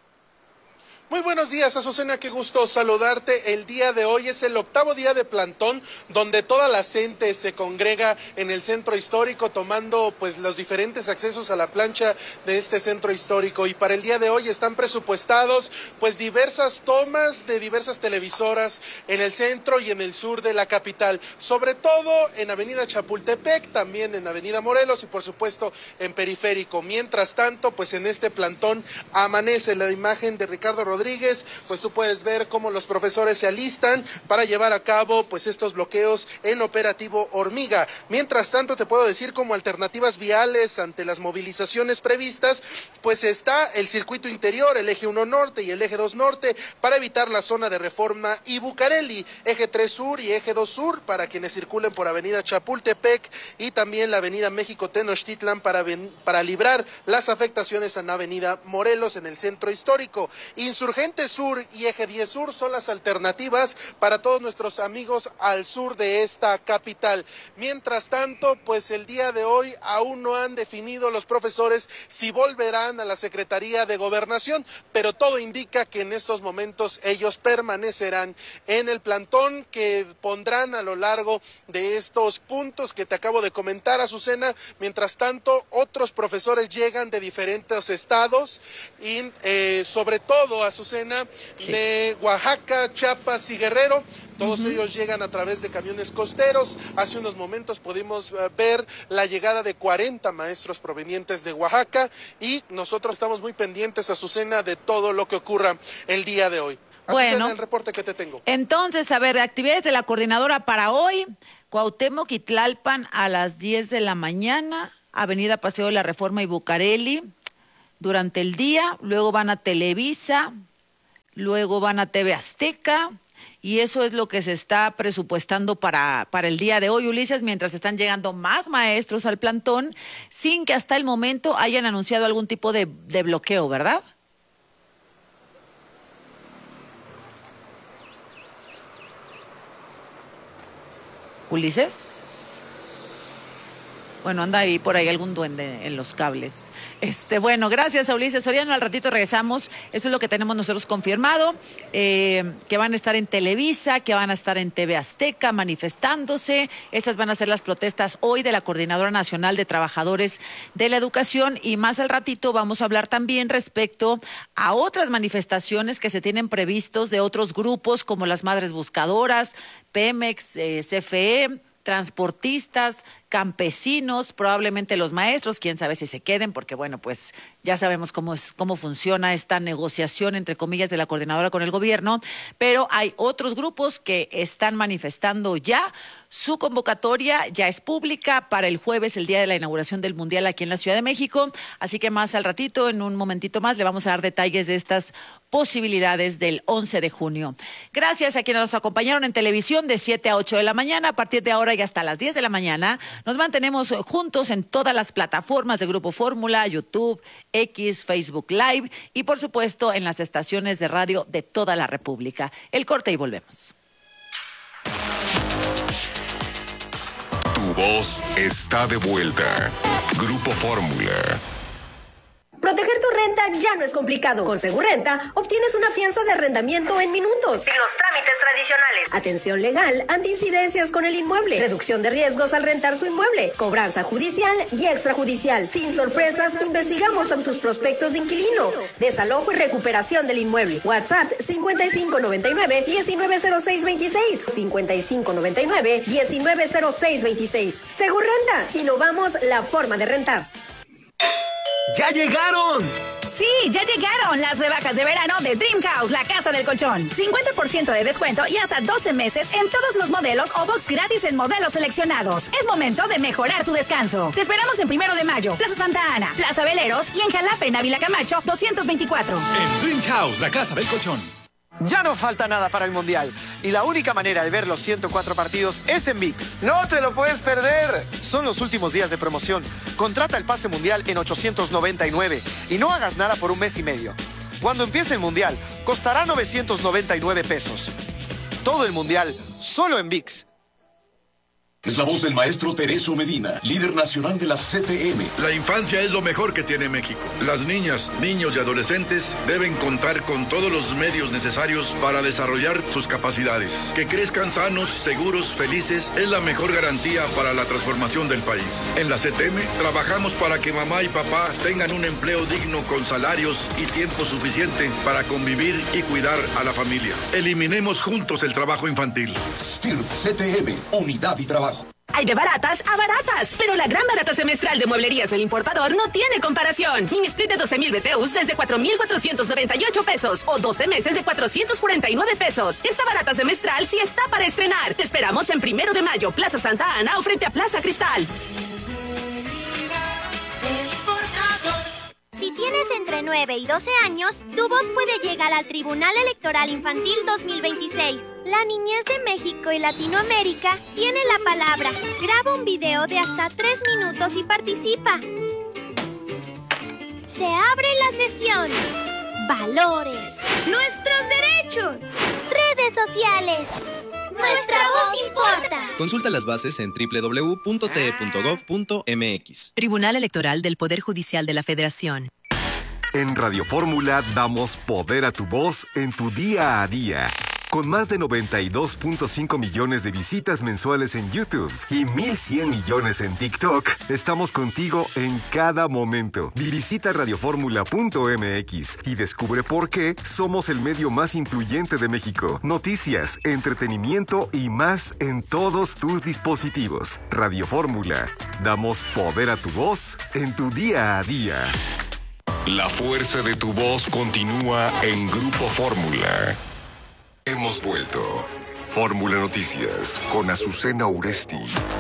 Muy buenos días, Azucena, qué gusto saludarte. El día de hoy es el 8º día de plantón, donde toda la gente se congrega en el centro histórico, tomando pues los diferentes accesos a la plancha de este centro histórico. Y para el día de hoy están presupuestados pues diversas tomas de diversas televisoras en el centro y en el sur de la capital, sobre todo en Avenida Chapultepec, también en Avenida Morelos y por supuesto en Periférico. Mientras tanto, pues en este plantón amanece la imagen de Ricardo Rodríguez, pues tú puedes ver cómo los profesores se alistan para llevar a cabo pues estos bloqueos en operativo Hormiga. Mientras tanto te puedo decir como alternativas viales ante las movilizaciones previstas, pues está el circuito interior, el eje 1 norte y el eje 2 norte para evitar la zona de Reforma y Bucareli, eje 3 sur y eje 2 sur para quienes circulen por Avenida Chapultepec y también la Avenida México Tenochtitlan para librar las afectaciones en Avenida Morelos en el centro histórico. Insurgente Sur y Eje 10 Sur son las alternativas para todos nuestros amigos al sur de esta capital. Mientras tanto, pues el día de hoy aún no han definido los profesores si volverán a la Secretaría de Gobernación, pero todo indica que en estos momentos ellos permanecerán en el plantón que pondrán a lo largo de estos puntos que te acabo de comentar, Azucena. Mientras tanto, otros profesores llegan de diferentes estados y sobre todo, Azucena, sí, de Oaxaca, Chiapas y Guerrero. Todos ellos llegan a través de camiones costeros. Hace unos momentos pudimos ver la llegada de 40 maestros provenientes de Oaxaca y nosotros estamos muy pendientes, Azucena, de todo lo que ocurra el día de hoy. Azucena, bueno, el reporte que te tengo. Entonces, a ver, actividades de la coordinadora para hoy: Cuauhtémoc y Tlalpan a las 10 de la mañana, Avenida Paseo de la Reforma y Bucareli durante el día, luego van a Televisa, luego van a TV Azteca, y eso es lo que se está presupuestando para el día de hoy, Ulises, mientras están llegando más maestros al plantón, sin que hasta el momento hayan anunciado algún tipo de bloqueo, ¿verdad? Ulises. Bueno, anda ahí por ahí algún duende en los cables. Bueno, gracias a Ulises Soriano. Al ratito regresamos. Eso es lo que tenemos nosotros confirmado, que van a estar en Televisa, que van a estar en TV Azteca manifestándose. Esas van a ser las protestas hoy de la Coordinadora Nacional de Trabajadores de la Educación. Y más al ratito vamos a hablar también respecto a otras manifestaciones que se tienen previstos de otros grupos como las Madres Buscadoras, Pemex, CFE, transportistas, campesinos, probablemente los maestros, quién sabe si se queden, porque bueno, pues ya sabemos cómo funciona esta negociación, entre comillas, de la coordinadora con el gobierno, pero hay otros grupos que están manifestando ya. Su convocatoria ya es pública para el jueves, el día de la inauguración del Mundial aquí en la Ciudad de México, así que más al ratito, en un momentito más, le vamos a dar detalles de estas posibilidades del 11 de junio. Gracias a quienes nos acompañaron en televisión de 7 a 8 de la mañana, a partir de ahora y hasta las 10 de la mañana, nos mantenemos juntos en todas las plataformas de Grupo Fórmula, YouTube, X, Facebook Live y por supuesto en las estaciones de radio de toda la República. El corte y volvemos. Tu voz está de vuelta. Grupo Fórmula. Proteger tu renta ya no es complicado. Con Segurrenta obtienes una fianza de arrendamiento en minutos. Sin los trámites tradicionales. Atención legal ante incidencias con el inmueble. Reducción de riesgos al rentar su inmueble. Cobranza judicial y extrajudicial. Sin sorpresas, investigamos en tus prospectos de inquilino. Desalojo y recuperación del inmueble. WhatsApp 5599-190626. 5599-190626. Segurrenta. Innovamos la forma de rentar. ¡Ya llegaron! Sí, ya llegaron las rebajas de verano de Dream House, la casa del colchón. 50% de descuento y hasta 12 meses en todos los modelos o box gratis en modelos seleccionados. Es momento de mejorar tu descanso. Te esperamos en 1 de Mayo, Plaza Santa Ana, Plaza Veleros y en Jalapa, en Ávila Camacho, 224. En Dream House, la casa del colchón. Ya no falta nada para el Mundial y la única manera de ver los 104 partidos es en ViX. ¡No te lo puedes perder! Son los últimos días de promoción. Contrata el pase mundial en 899 y no hagas nada por un mes y medio. Cuando empiece el Mundial, costará 999 pesos. Todo el Mundial, solo en ViX. Es la voz del maestro Tereso Medina, líder nacional de la CTM. La infancia es lo mejor que tiene México. Las niñas, niños y adolescentes deben contar con todos los medios necesarios para desarrollar sus capacidades. Que crezcan sanos, seguros, felices es la mejor garantía para la transformación del país. En la CTM trabajamos para que mamá y papá tengan un empleo digno con salarios y tiempo suficiente para convivir y cuidar a la familia. Eliminemos juntos el trabajo infantil. STIRT CTM, unidad y trabajo. Hay de baratas a baratas, pero la gran barata semestral de Mueblerías El Importador no tiene comparación. Mini split de 12,000 BTUs desde 4,498 pesos o 12 meses de 449 pesos. Esta barata semestral sí está para estrenar. Te esperamos en 1 de Mayo, Plaza Santa Ana o frente a Plaza Cristal. Si tienes entre 9 y 12 años, tu voz puede llegar al Tribunal Electoral Infantil 2026. La niñez de México y Latinoamérica tiene la palabra. Graba un video de hasta 3 minutos y participa. Se abre la sesión. Valores, Nuestros derechos. Redes sociales. Nuestra voz importa. Consulta las bases en www.te.gov.mx. Tribunal Electoral del Poder Judicial de la Federación. En Radio Fórmula damos poder a tu voz en tu día a día. Con más de 92.5 millones de visitas mensuales en YouTube y 1,100 millones en TikTok, estamos contigo en cada momento. Visita radioformula.mx y descubre por qué somos el medio más influyente de México. Noticias, entretenimiento y más en todos tus dispositivos. Radio Fórmula. Damos poder a tu voz en tu día a día. La fuerza de tu voz continúa en Grupo Fórmula. Hemos vuelto. Fórmula Noticias con Azucena Uresti.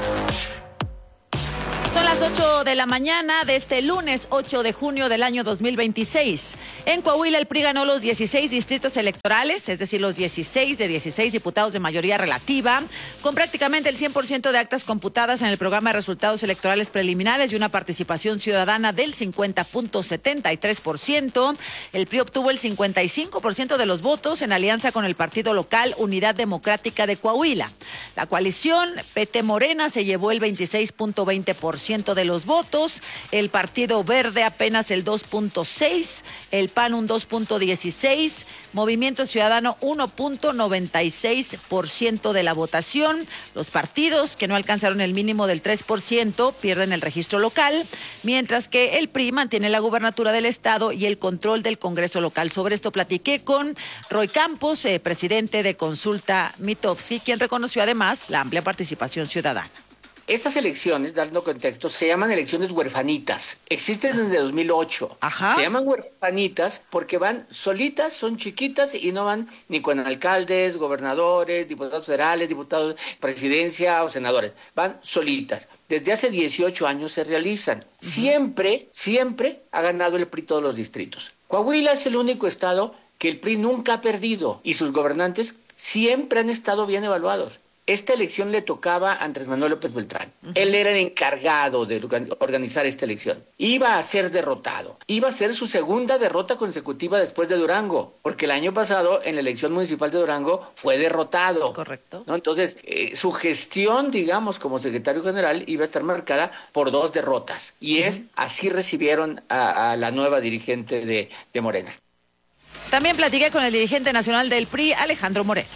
Son las 8 de la mañana de este lunes 8 de junio del año 2026. En Coahuila el PRI ganó los 16 distritos electorales, es decir, los 16 de 16 diputados de mayoría relativa, con prácticamente el 100% de actas computadas en el programa de resultados electorales preliminares y una participación ciudadana del 50.73%. El PRI obtuvo el 55% de los votos en alianza con el partido local Unidad Democrática de Coahuila. La coalición PT Morena se llevó el 26.20% de los votos, el Partido Verde apenas el 2.6%, el PAN un 2.16%, Movimiento Ciudadano 1.96% de la votación. Los partidos que no alcanzaron el mínimo del 3% pierden el registro local, mientras que el PRI mantiene la gubernatura del estado y el control del Congreso local. Sobre esto platiqué con Roy Campos, presidente de Consulta Mitofsky, quien reconoció además la amplia participación ciudadana. Estas elecciones, dando contexto, se llaman elecciones huerfanitas. Existen desde 2008. Ajá. Se llaman huerfanitas porque van solitas, son chiquitas y no van ni con alcaldes, gobernadores, diputados federales, diputados, presidencia o senadores. Van solitas. Desde hace 18 años se realizan. Siempre ha ganado el PRI todos los distritos. Coahuila es el único estado que el PRI nunca ha perdido y sus gobernantes siempre han estado bien evaluados. Esta elección le tocaba a Andrés Manuel López Beltrán. Él era el encargado de organizar esta elección. Iba a ser derrotado. Iba a ser su segunda derrota consecutiva después de Durango, porque el año pasado en la elección municipal de Durango fue derrotado. Correcto. ¿No? Entonces, su gestión, digamos, como secretario general iba a estar marcada por 2 derrotas. Y así recibieron a la nueva dirigente de Morena. También platiqué con el dirigente nacional del PRI, Alejandro Moreno.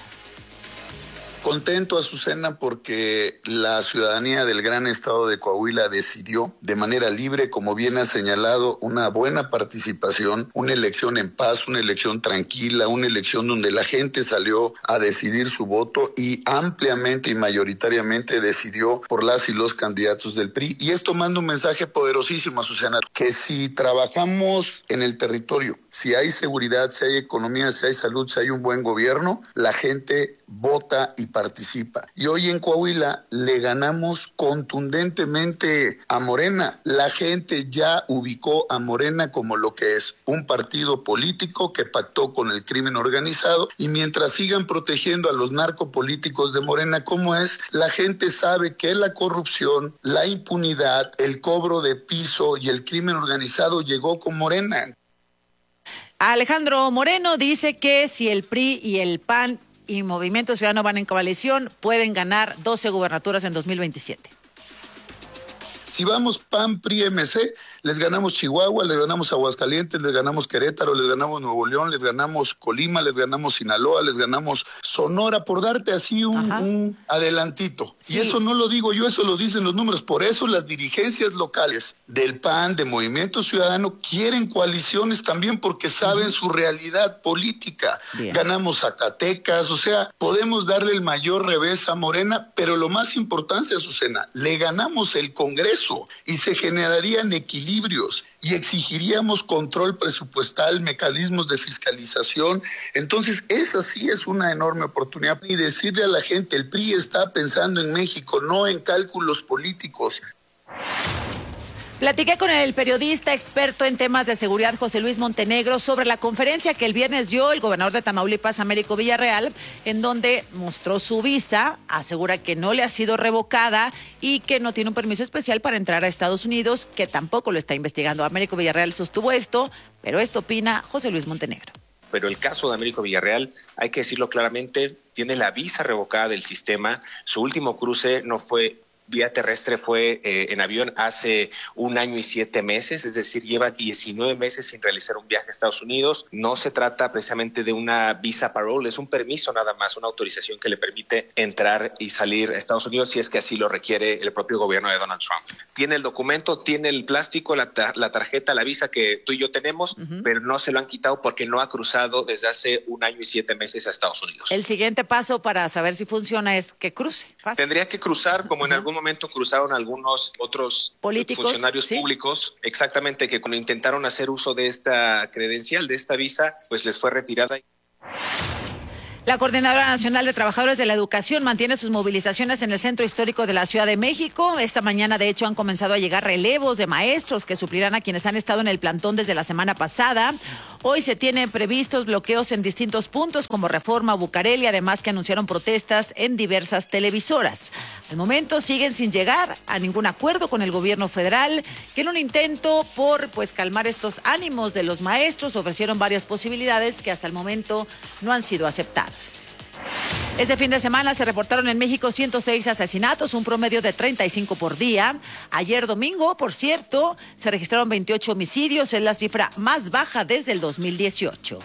Contento, Azucena, porque la ciudadanía del gran estado de Coahuila decidió de manera libre, como bien ha señalado, una buena participación, una elección en paz, una elección tranquila, una elección donde la gente salió a decidir su voto y ampliamente y mayoritariamente decidió por las y los candidatos del PRI. Y esto manda un mensaje poderosísimo, Azucena, que si trabajamos en el territorio, si hay seguridad, si hay economía, si hay salud, si hay un buen gobierno, la gente vota y participa. Y hoy en Coahuila le ganamos contundentemente a Morena. La gente ya ubicó a Morena como lo que es, un partido político que pactó con el crimen organizado, y mientras sigan protegiendo a los narcopolíticos de Morena como es, la gente sabe que la corrupción, la impunidad, el cobro de piso y el crimen organizado llegó con Morena. Alejandro Moreno dice que si el PRI y el PAN y Movimiento Ciudadano van en coalición, pueden ganar 12 gubernaturas en 2027. Si vamos PAN, PRI, MC, les ganamos Chihuahua, les ganamos Aguascalientes, les ganamos Querétaro, les ganamos Nuevo León, les ganamos Colima, les ganamos Sinaloa, les ganamos Sonora, por darte así un adelantito. Sí. Y eso no lo digo yo, eso lo dicen los números. Por eso las dirigencias locales del PAN, de Movimiento Ciudadano, quieren coaliciones también porque saben su realidad política. Bien. Ganamos Zacatecas, o sea, podemos darle el mayor revés a Morena, pero lo más importante, Azucena, le ganamos el Congreso y se generarían equilibrios y exigiríamos control presupuestal, mecanismos de fiscalización. Entonces, esa sí es una enorme oportunidad. Y decirle a la gente, el PRI está pensando en México, no en cálculos políticos. Platiqué con el periodista experto en temas de seguridad, José Luis Montenegro, sobre la conferencia que el viernes dio el gobernador de Tamaulipas, Américo Villarreal, en donde mostró su visa, asegura que no le ha sido revocada y que no tiene un permiso especial para entrar a Estados Unidos, que tampoco lo está investigando. Américo Villarreal sostuvo esto, pero esto opina José Luis Montenegro. pero el caso de Américo Villarreal, hay que decirlo claramente, tiene la visa revocada del sistema. Su último cruce no fue vía terrestre, fue en avión hace 1 año y 7 meses, es decir, lleva 19 meses sin realizar un viaje a Estados Unidos. No se trata precisamente de una visa parole, es un permiso nada más, una autorización que le permite entrar y salir a Estados Unidos si es que así lo requiere el propio gobierno de Donald Trump. Tiene el documento, tiene el plástico, la tarjeta, la visa que tú y yo tenemos, pero no se lo han quitado porque no ha cruzado desde hace 1 año y 7 meses a Estados Unidos. El siguiente paso para saber si funciona es que cruce. Fácil. Tendría que cruzar, como en algún momento cruzaron algunos otros funcionarios públicos, exactamente, que cuando intentaron hacer uso de esta credencial, de esta visa, pues les fue retirada. La Coordinadora Nacional de Trabajadores de la Educación mantiene sus movilizaciones en el centro histórico de la Ciudad de México. Esta mañana, de hecho, han comenzado a llegar relevos de maestros que suplirán a quienes han estado en el plantón desde la semana pasada. Hoy se tienen previstos bloqueos en distintos puntos como Reforma, Bucareli, además que anunciaron protestas en diversas televisoras. Al momento siguen sin llegar a ningún acuerdo con el gobierno federal, que en un intento por calmar estos ánimos de los maestros ofrecieron varias posibilidades que hasta el momento no han sido aceptadas. Este fin de semana se reportaron en México 106 asesinatos, un promedio de 35 por día. Ayer domingo, por cierto, se registraron 28 homicidios, es la cifra más baja desde el 2018.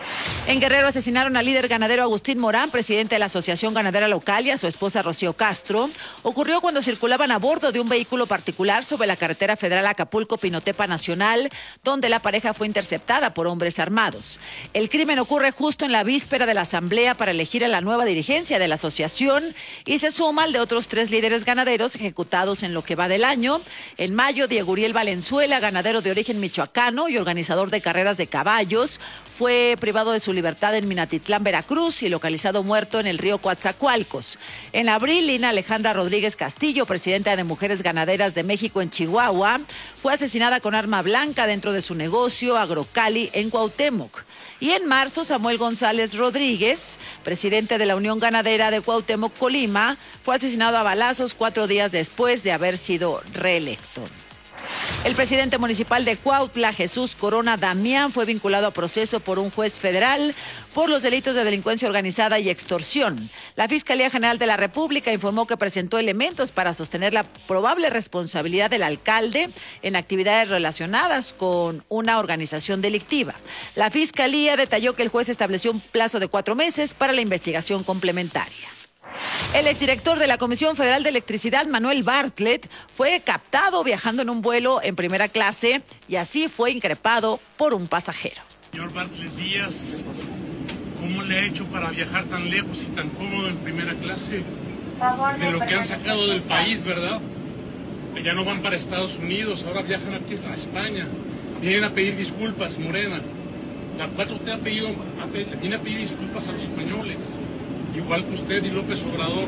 En Guerrero asesinaron al líder ganadero Agustín Morán, presidente de la Asociación Ganadera Local, y a su esposa Rocío Castro. Ocurrió cuando circulaban a bordo de un vehículo particular sobre la carretera federal Acapulco-Pinotepa Nacional, donde la pareja fue interceptada por hombres armados. El crimen ocurre justo en la víspera de la asamblea para elegir a la nueva dirigencia de la asociación y se suma al de otros 3 líderes ganaderos ejecutados en lo que va del año. En mayo, Diego Uriel Valenzuela, ganadero de origen michoacano y organizador de carreras de caballos, fue privado de su libertad en Minatitlán, Veracruz, y localizado muerto en el río Coatzacoalcos. En abril, Lina Alejandra Rodríguez Castillo, presidenta de Mujeres Ganaderas de México en Chihuahua, fue asesinada con arma blanca dentro de su negocio Agrocali en Cuauhtémoc. Y en marzo, Samuel González Rodríguez, presidente de la Unión Ganadera de Cuauhtémoc, Colima, fue asesinado a balazos 4 días después de haber sido reelecto. El presidente municipal de Cuautla, Jesús Corona Damián, fue vinculado a proceso por un juez federal por los delitos de delincuencia organizada y extorsión. La Fiscalía General de la República informó que presentó elementos para sostener la probable responsabilidad del alcalde en actividades relacionadas con una organización delictiva. La Fiscalía detalló que el juez estableció un plazo de 4 meses para la investigación complementaria. El exdirector de la Comisión Federal de Electricidad, Manuel Bartlett, fue captado viajando en un vuelo en primera clase y así fue increpado por un pasajero. Señor Bartlett Díaz, ¿cómo le ha hecho para viajar tan lejos y tan cómodo en primera clase? De lo que han sacado del país, ¿verdad? Ya no van para Estados Unidos, ahora viajan aquí hasta España. Vienen a pedir disculpas, Morena. La 4T viene a pedir disculpas a los españoles. Igual que usted y López Obrador.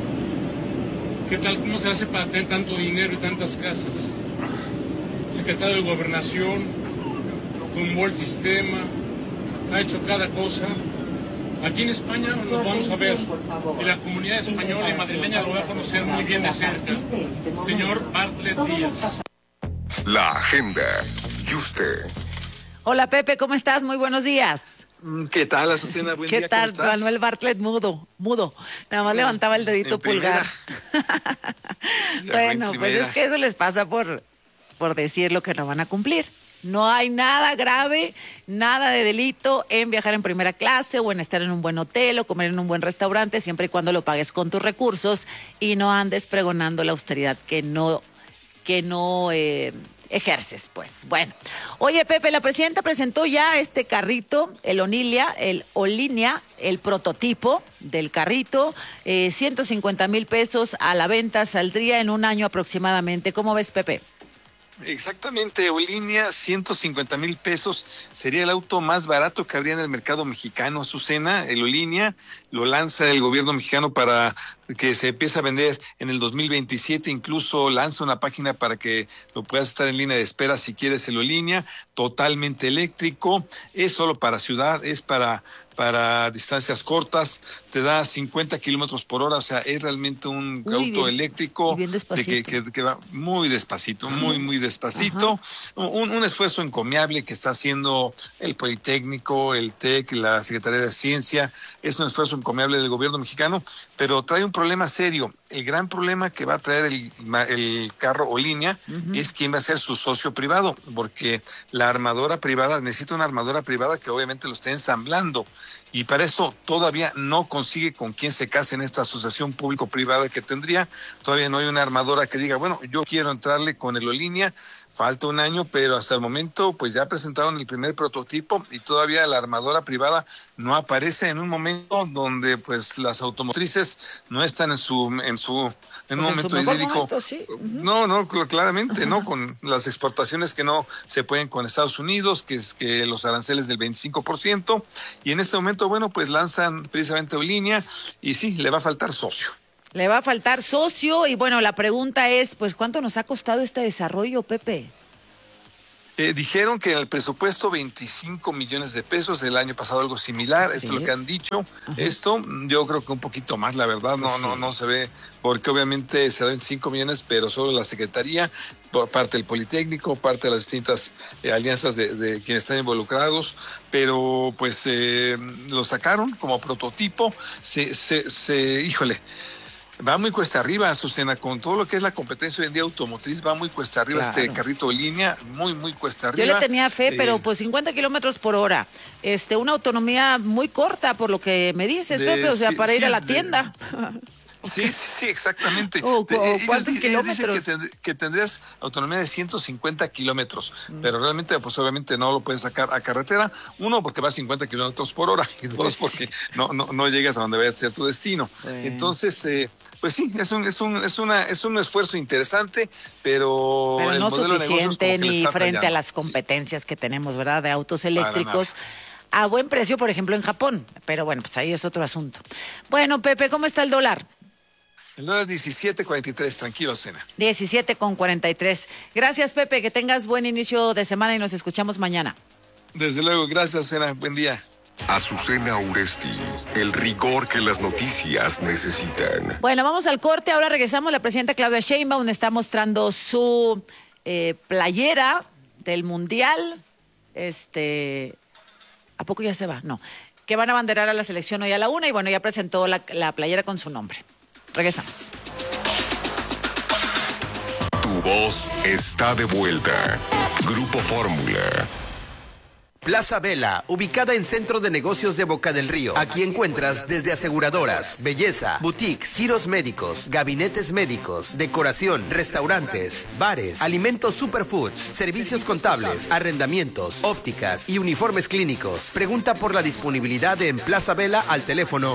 ¿Qué tal? ¿Cómo se hace para tener tanto dinero y tantas casas? Secretario de Gobernación, tumbó el sistema, ha hecho cada cosa. Aquí en España nos vamos a ver. Y la comunidad española y madrileña lo va a conocer muy bien de cerca. Señor Bartlett Díaz. La agenda. Y usted. Hola, Pepe, ¿cómo estás? Muy buenos días. ¿Qué tal, Azucena? Buen día, ¿Qué tal, ¿cómo estás? Manuel Bartlett? Mudo. Nada más levantaba el dedito pulgar. Bueno, pues es que eso les pasa por decir lo que no van a cumplir. No hay nada grave, nada de delito en viajar en primera clase o en estar en un buen hotel o comer en un buen restaurante, siempre y cuando lo pagues con tus recursos y no andes pregonando la austeridad que no ejerces, pues. Bueno, oye, Pepe, la presidenta presentó ya este carrito, el Olinia, el prototipo del carrito, 150,000 pesos a la venta, saldría en un año aproximadamente. ¿Cómo ves, Pepe? Exactamente, Olinia, 150,000 pesos, sería el auto más barato que habría en el mercado mexicano, Azucena. El Olinia lo lanza el gobierno mexicano para que se empiece a vender en el 2027, incluso lanza una página para que lo puedas estar en línea de espera si quieres el Olinia, totalmente eléctrico, es solo para ciudad, es para para distancias cortas, te da 50 kilómetros por hora, o sea, es realmente un auto eléctrico que va muy despacito, muy despacito. Un esfuerzo encomiable que está haciendo el Politécnico, el TEC, la Secretaría de Ciencia. Es un esfuerzo encomiable del gobierno mexicano, pero trae un problema serio. El gran problema que va a traer el carro o línea es quién va a ser su socio privado, porque la armadora privada necesita una armadora privada que obviamente lo esté ensamblando, y para eso todavía no consigue con quién se case en esta asociación público-privada que tendría. Todavía no hay una armadora que diga, bueno, yo quiero entrarle con el Olínea. Falta un año, pero hasta el momento pues ya presentaron el primer prototipo y todavía la armadora privada no aparece en un momento donde pues las automotrices no están en un momento idílico. Sí. No, claramente no, con las exportaciones que no se pueden con Estados Unidos, que es que los aranceles del 25%, y en este momento, bueno, pues lanzan precisamente Olínea y sí, le va a faltar socio. Le va a faltar socio y bueno, la pregunta es, pues, ¿cuánto nos ha costado este desarrollo, Pepe? Dijeron que en el presupuesto 25 millones de pesos, el año pasado algo similar, esto es lo que han dicho. Esto yo creo que un poquito más, la verdad, no se ve, porque obviamente se dan 5 millones, pero solo la Secretaría, por parte del Politécnico, parte de las distintas alianzas de quienes están involucrados, pero pues lo sacaron como prototipo, híjole, va muy cuesta arriba, Azucena, con todo lo que es la competencia hoy en día automotriz, va muy cuesta arriba este carrito de línea, muy cuesta arriba. Yo le tenía fe, pero pues 50 kilómetros por hora, una autonomía muy corta por lo que me dices, Pepe, o sea, para ir a la tienda. Sí, exactamente. ¿Cuántos kilómetros? Que tendrías autonomía de 150 kilómetros, pero realmente, pues obviamente no lo puedes sacar a carretera. Uno, porque va a 50 kilómetros por hora, y dos, porque no llegas a donde vaya a ser tu destino. Entonces, pues sí, es un esfuerzo interesante, pero el no modelo suficiente de ni frente a las competencias que tenemos, ¿verdad? De autos eléctricos. A buen precio, por ejemplo, en Japón. Pero bueno, pues ahí es otro asunto. Bueno, Pepe, ¿cómo está el dólar? El dólar 17.43, tranquilo, Cena. 17.43. Gracias, Pepe, que tengas buen inicio de semana y nos escuchamos mañana. Desde luego, gracias, Cena, buen día. Azucena Uresti, el rigor que las noticias necesitan. Bueno, vamos al corte, ahora regresamos. La presidenta Claudia Sheinbaum está mostrando su playera del Mundial. ¿A poco ya se va? No. Que van a abanderar a la selección hoy a la 1:00 y bueno, ya presentó la playera con su nombre. Regresamos. Tu voz está de vuelta. Grupo Fórmula. Plaza Vela, ubicada en Centro de Negocios de Boca del Río. Aquí encuentras desde aseguradoras, belleza, boutiques, giros médicos, gabinetes médicos, decoración, restaurantes, bares, alimentos superfoods, servicios contables, arrendamientos, ópticas y uniformes clínicos. Pregunta por la disponibilidad en Plaza Vela al teléfono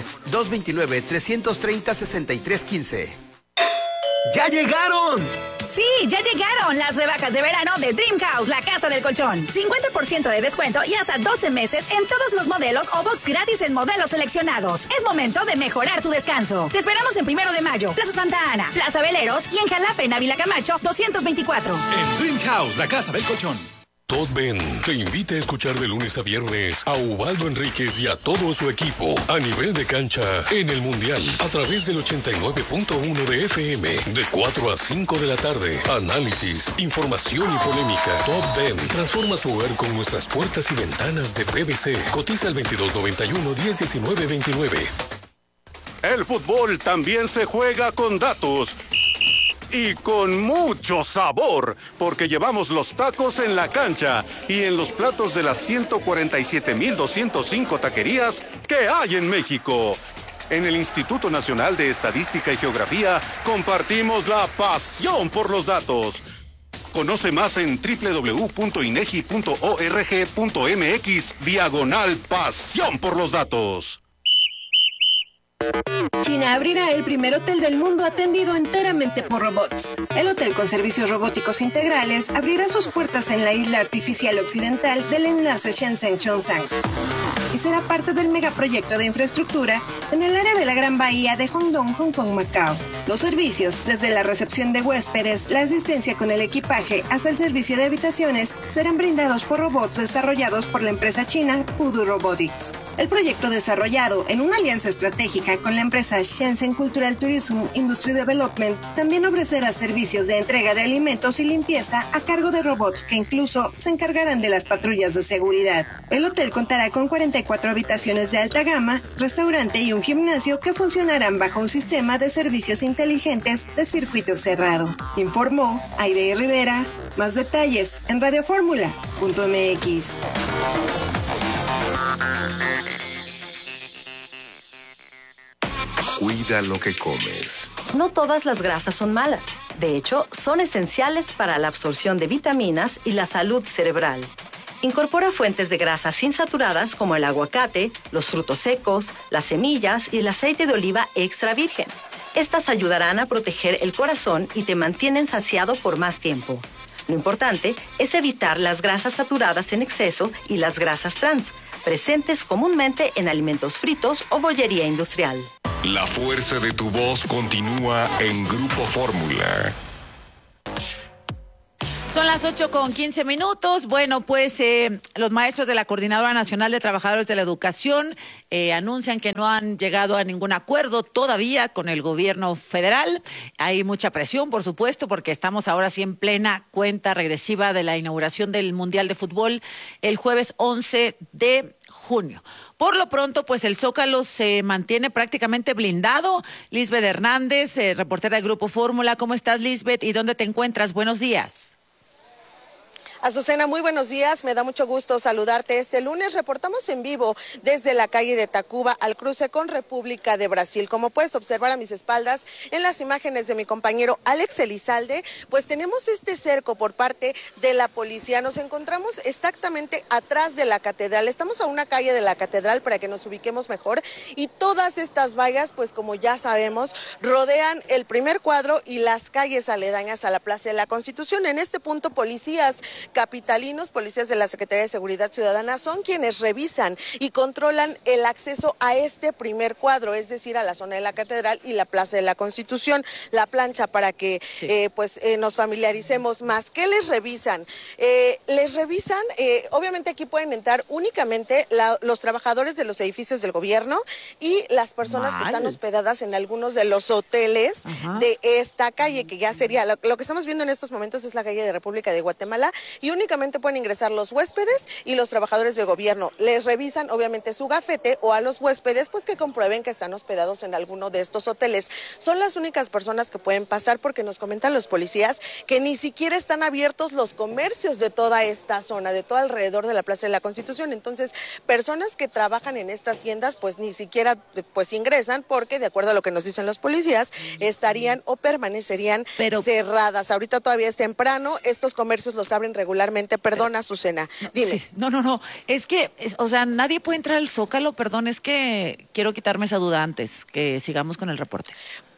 229-330-6315. ¡Ya llegaron! Sí, ya llegaron las rebajas de verano de Dream House, la casa del colchón. 50% de descuento y hasta 12 meses en todos los modelos o box gratis en modelos seleccionados. Es momento de mejorar tu descanso. Te esperamos en 1 de mayo, Plaza Santa Ana, Plaza Veleros y en Jalapa, en Ávila Camacho, 224. En Dream House, la casa del colchón. Todd Ben te invita a escuchar de lunes a viernes a Ubaldo Enríquez y a todo su equipo a nivel de cancha en el Mundial a través del 89.1 de FM de 4 a 5 de la tarde. Análisis, información y polémica. Todd Ben transforma tu hogar con nuestras puertas y ventanas de PVC. Cotiza al 2291-101929. El fútbol también se juega con datos. Y con mucho sabor, porque llevamos los tacos en la cancha y en los platos de las 147,205 taquerías que hay en México. En el Instituto Nacional de Estadística y Geografía compartimos la pasión por los datos. Conoce más en www.inegi.org.mx/pasión por los datos. China abrirá el primer hotel del mundo atendido enteramente por robots. El hotel con servicios robóticos integrales abrirá sus puertas en la isla artificial occidental del enlace Shenzhen-Chongsang. y será parte del megaproyecto de infraestructura en el área de la Gran Bahía de Hongdong, Hong Kong, Macao. Los servicios, desde la recepción de huéspedes, la asistencia con el equipaje hasta el servicio de habitaciones, serán brindados por robots desarrollados por la empresa china Pudu Robotics. El proyecto, desarrollado en una alianza estratégica con la empresa Shenzhen Cultural Tourism Industry Development, también ofrecerá servicios de entrega de alimentos y limpieza a cargo de robots que incluso se encargarán de las patrullas de seguridad. El hotel contará con 44 habitaciones de alta gama, restaurante y un gimnasio que funcionarán bajo un sistema de servicios inteligentes de circuito cerrado. Informó Aide Rivera. Más detalles en radioformula.mx. Cuida lo que comes. No todas las grasas son malas. De hecho, son esenciales para la absorción de vitaminas y la salud cerebral. Incorpora fuentes de grasas insaturadas como el aguacate, los frutos secos, las semillas y el aceite de oliva extra virgen. Estas ayudarán a proteger el corazón y te mantienen saciado por más tiempo. Lo importante es evitar las grasas saturadas en exceso y las grasas trans, presentes comúnmente en alimentos fritos o bollería industrial. La fuerza de tu voz continúa en Grupo Fórmula. Son las 8:15. Bueno, pues los maestros de la Coordinadora Nacional de Trabajadores de la Educación anuncian que no han llegado a ningún acuerdo todavía con el gobierno federal. Hay mucha presión, por supuesto, porque estamos ahora sí en plena cuenta regresiva de la inauguración del Mundial de Fútbol el jueves 11 de junio. Por lo pronto, pues el Zócalo se mantiene prácticamente blindado. Lisbeth Hernández, reportera de Grupo Fórmula. ¿Cómo estás, Lisbeth? ¿Y dónde te encuentras? Buenos días. Azucena, muy buenos días, me da mucho gusto saludarte este lunes. Reportamos en vivo desde la calle de Tacuba al cruce con República de Brasil. Como puedes observar a mis espaldas en las imágenes de mi compañero Alex Elizalde, pues tenemos este cerco por parte de la policía. Nos encontramos exactamente atrás de la catedral, estamos a una calle de la catedral para que nos ubiquemos mejor, y todas estas vallas, pues como ya sabemos, rodean el primer cuadro y las calles aledañas a la Plaza de la Constitución. En este punto, policías capitalinos, policías de la Secretaría de Seguridad Ciudadana, son quienes revisan y controlan el acceso a este primer cuadro, es decir, a la zona de la Catedral y la Plaza de la Constitución. La plancha para que nos familiaricemos más. ¿Qué les revisan? Les revisan, obviamente aquí pueden entrar únicamente los trabajadores de los edificios del gobierno y las personas que están hospedadas en algunos de los hoteles de esta calle, que ya sería, lo que estamos viendo en estos momentos es la calle de República de Guatemala, y únicamente pueden ingresar los huéspedes y los trabajadores del gobierno. Les revisan obviamente su gafete, o a los huéspedes pues que comprueben que están hospedados en alguno de estos hoteles. Son las únicas personas que pueden pasar, porque nos comentan los policías que ni siquiera están abiertos los comercios de toda esta zona, de todo alrededor de la Plaza de la Constitución. Entonces, personas que trabajan en estas tiendas pues ni siquiera pues ingresan, porque de acuerdo a lo que nos dicen los policías, estarían o permanecerían cerradas. Ahorita todavía es temprano, estos comercios los abren regularmente. Perdona, Azucena, dime. Sí, no, es que, o sea, nadie puede entrar al Zócalo, perdón, es que quiero quitarme esa duda antes que sigamos con el reporte.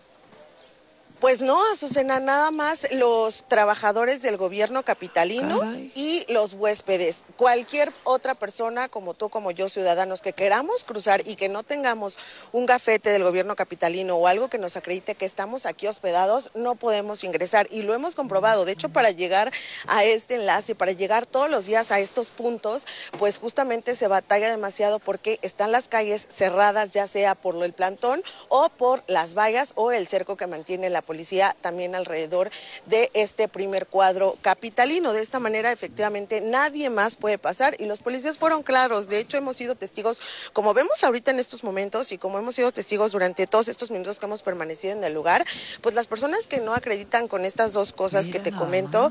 Pues no, Azucena, nada más los trabajadores del gobierno capitalino y los huéspedes. Cualquier otra persona, como tú, como yo, ciudadanos, que queramos cruzar y que no tengamos un gafete del gobierno capitalino o algo que nos acredite que estamos aquí hospedados, no podemos ingresar. Y lo hemos comprobado. De hecho, para llegar a este enlace, para llegar todos los días a estos puntos, pues justamente se batalla demasiado, porque están las calles cerradas, ya sea por el plantón o por las vallas o el cerco que mantiene la policía también alrededor de este primer cuadro capitalino. De esta manera, efectivamente, nadie más puede pasar, y los policías fueron claros. De hecho, hemos sido testigos, como vemos ahorita en estos momentos, y como hemos sido testigos durante todos estos minutos que hemos permanecido en el lugar, pues las personas que no acreditan con estas dos cosas que te comento,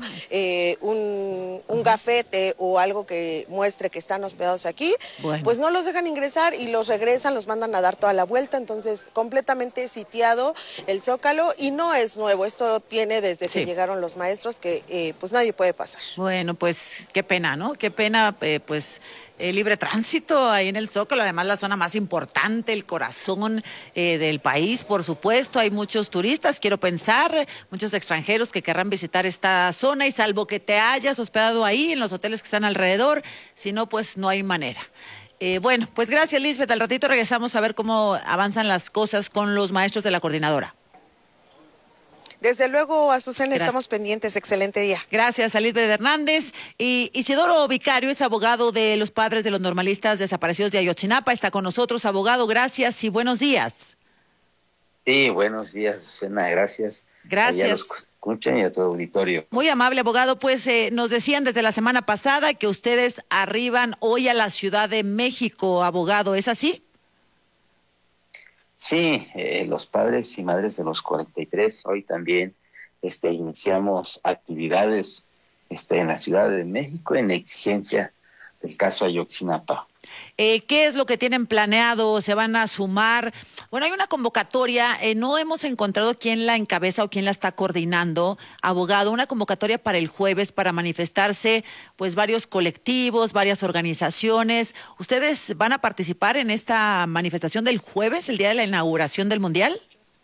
un gafete o algo que muestre que están hospedados aquí, pues no los dejan ingresar y los regresan, los mandan a dar toda la vuelta. Entonces, completamente sitiado el Zócalo, y no es nuevo, esto tiene desde que llegaron los maestros, que pues nadie puede pasar. Bueno, pues qué pena, ¿no? Qué pena, libre tránsito ahí en el Zócalo, además la zona más importante, el corazón del país, por supuesto. Hay muchos turistas, quiero pensar, muchos extranjeros que querrán visitar esta zona, y salvo que te hayas hospedado ahí en los hoteles que están alrededor, si no, pues no hay manera. Bueno, pues gracias, Lisbeth. Al ratito regresamos a ver cómo avanzan las cosas con los maestros de la coordinadora. Desde luego, Azucena, estamos pendientes. Excelente día. Gracias a Lisbeth Hernández. Y Isidoro Vicario es abogado de los padres de los normalistas desaparecidos de Ayotzinapa. Está con nosotros, abogado. Gracias y buenos días. Sí, buenos días, Azucena. Gracias. Gracias. A los escuchan y a tu auditorio. Muy amable, abogado. Pues nos decían desde la semana pasada que ustedes arriban hoy a la Ciudad de México, abogado. ¿Es así? Sí, los padres y madres de los 43, hoy también iniciamos actividades en la Ciudad de México en exigencia del caso Ayotzinapa. ¿Qué es lo que tienen planeado? ¿Se van a sumar? Bueno, hay una convocatoria, no hemos encontrado quién la encabeza o quién la está coordinando, abogado, una convocatoria para el jueves para manifestarse, pues varios colectivos, varias organizaciones. ¿Ustedes van a participar en esta manifestación del jueves, el día de la inauguración del Mundial?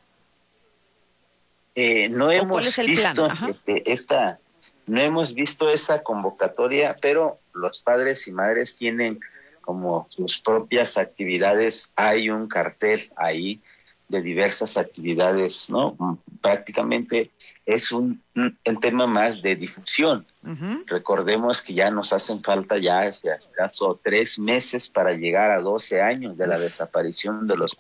No hemos ¿cuál es el visto plan? No hemos visto esa convocatoria, pero los padres y madres tienen como sus propias actividades. Hay un cartel ahí de diversas actividades, ¿no? Prácticamente es un tema más de difusión. Recordemos que ya nos hacen falta ya escaso 3 meses para llegar a 12 años de la desaparición de los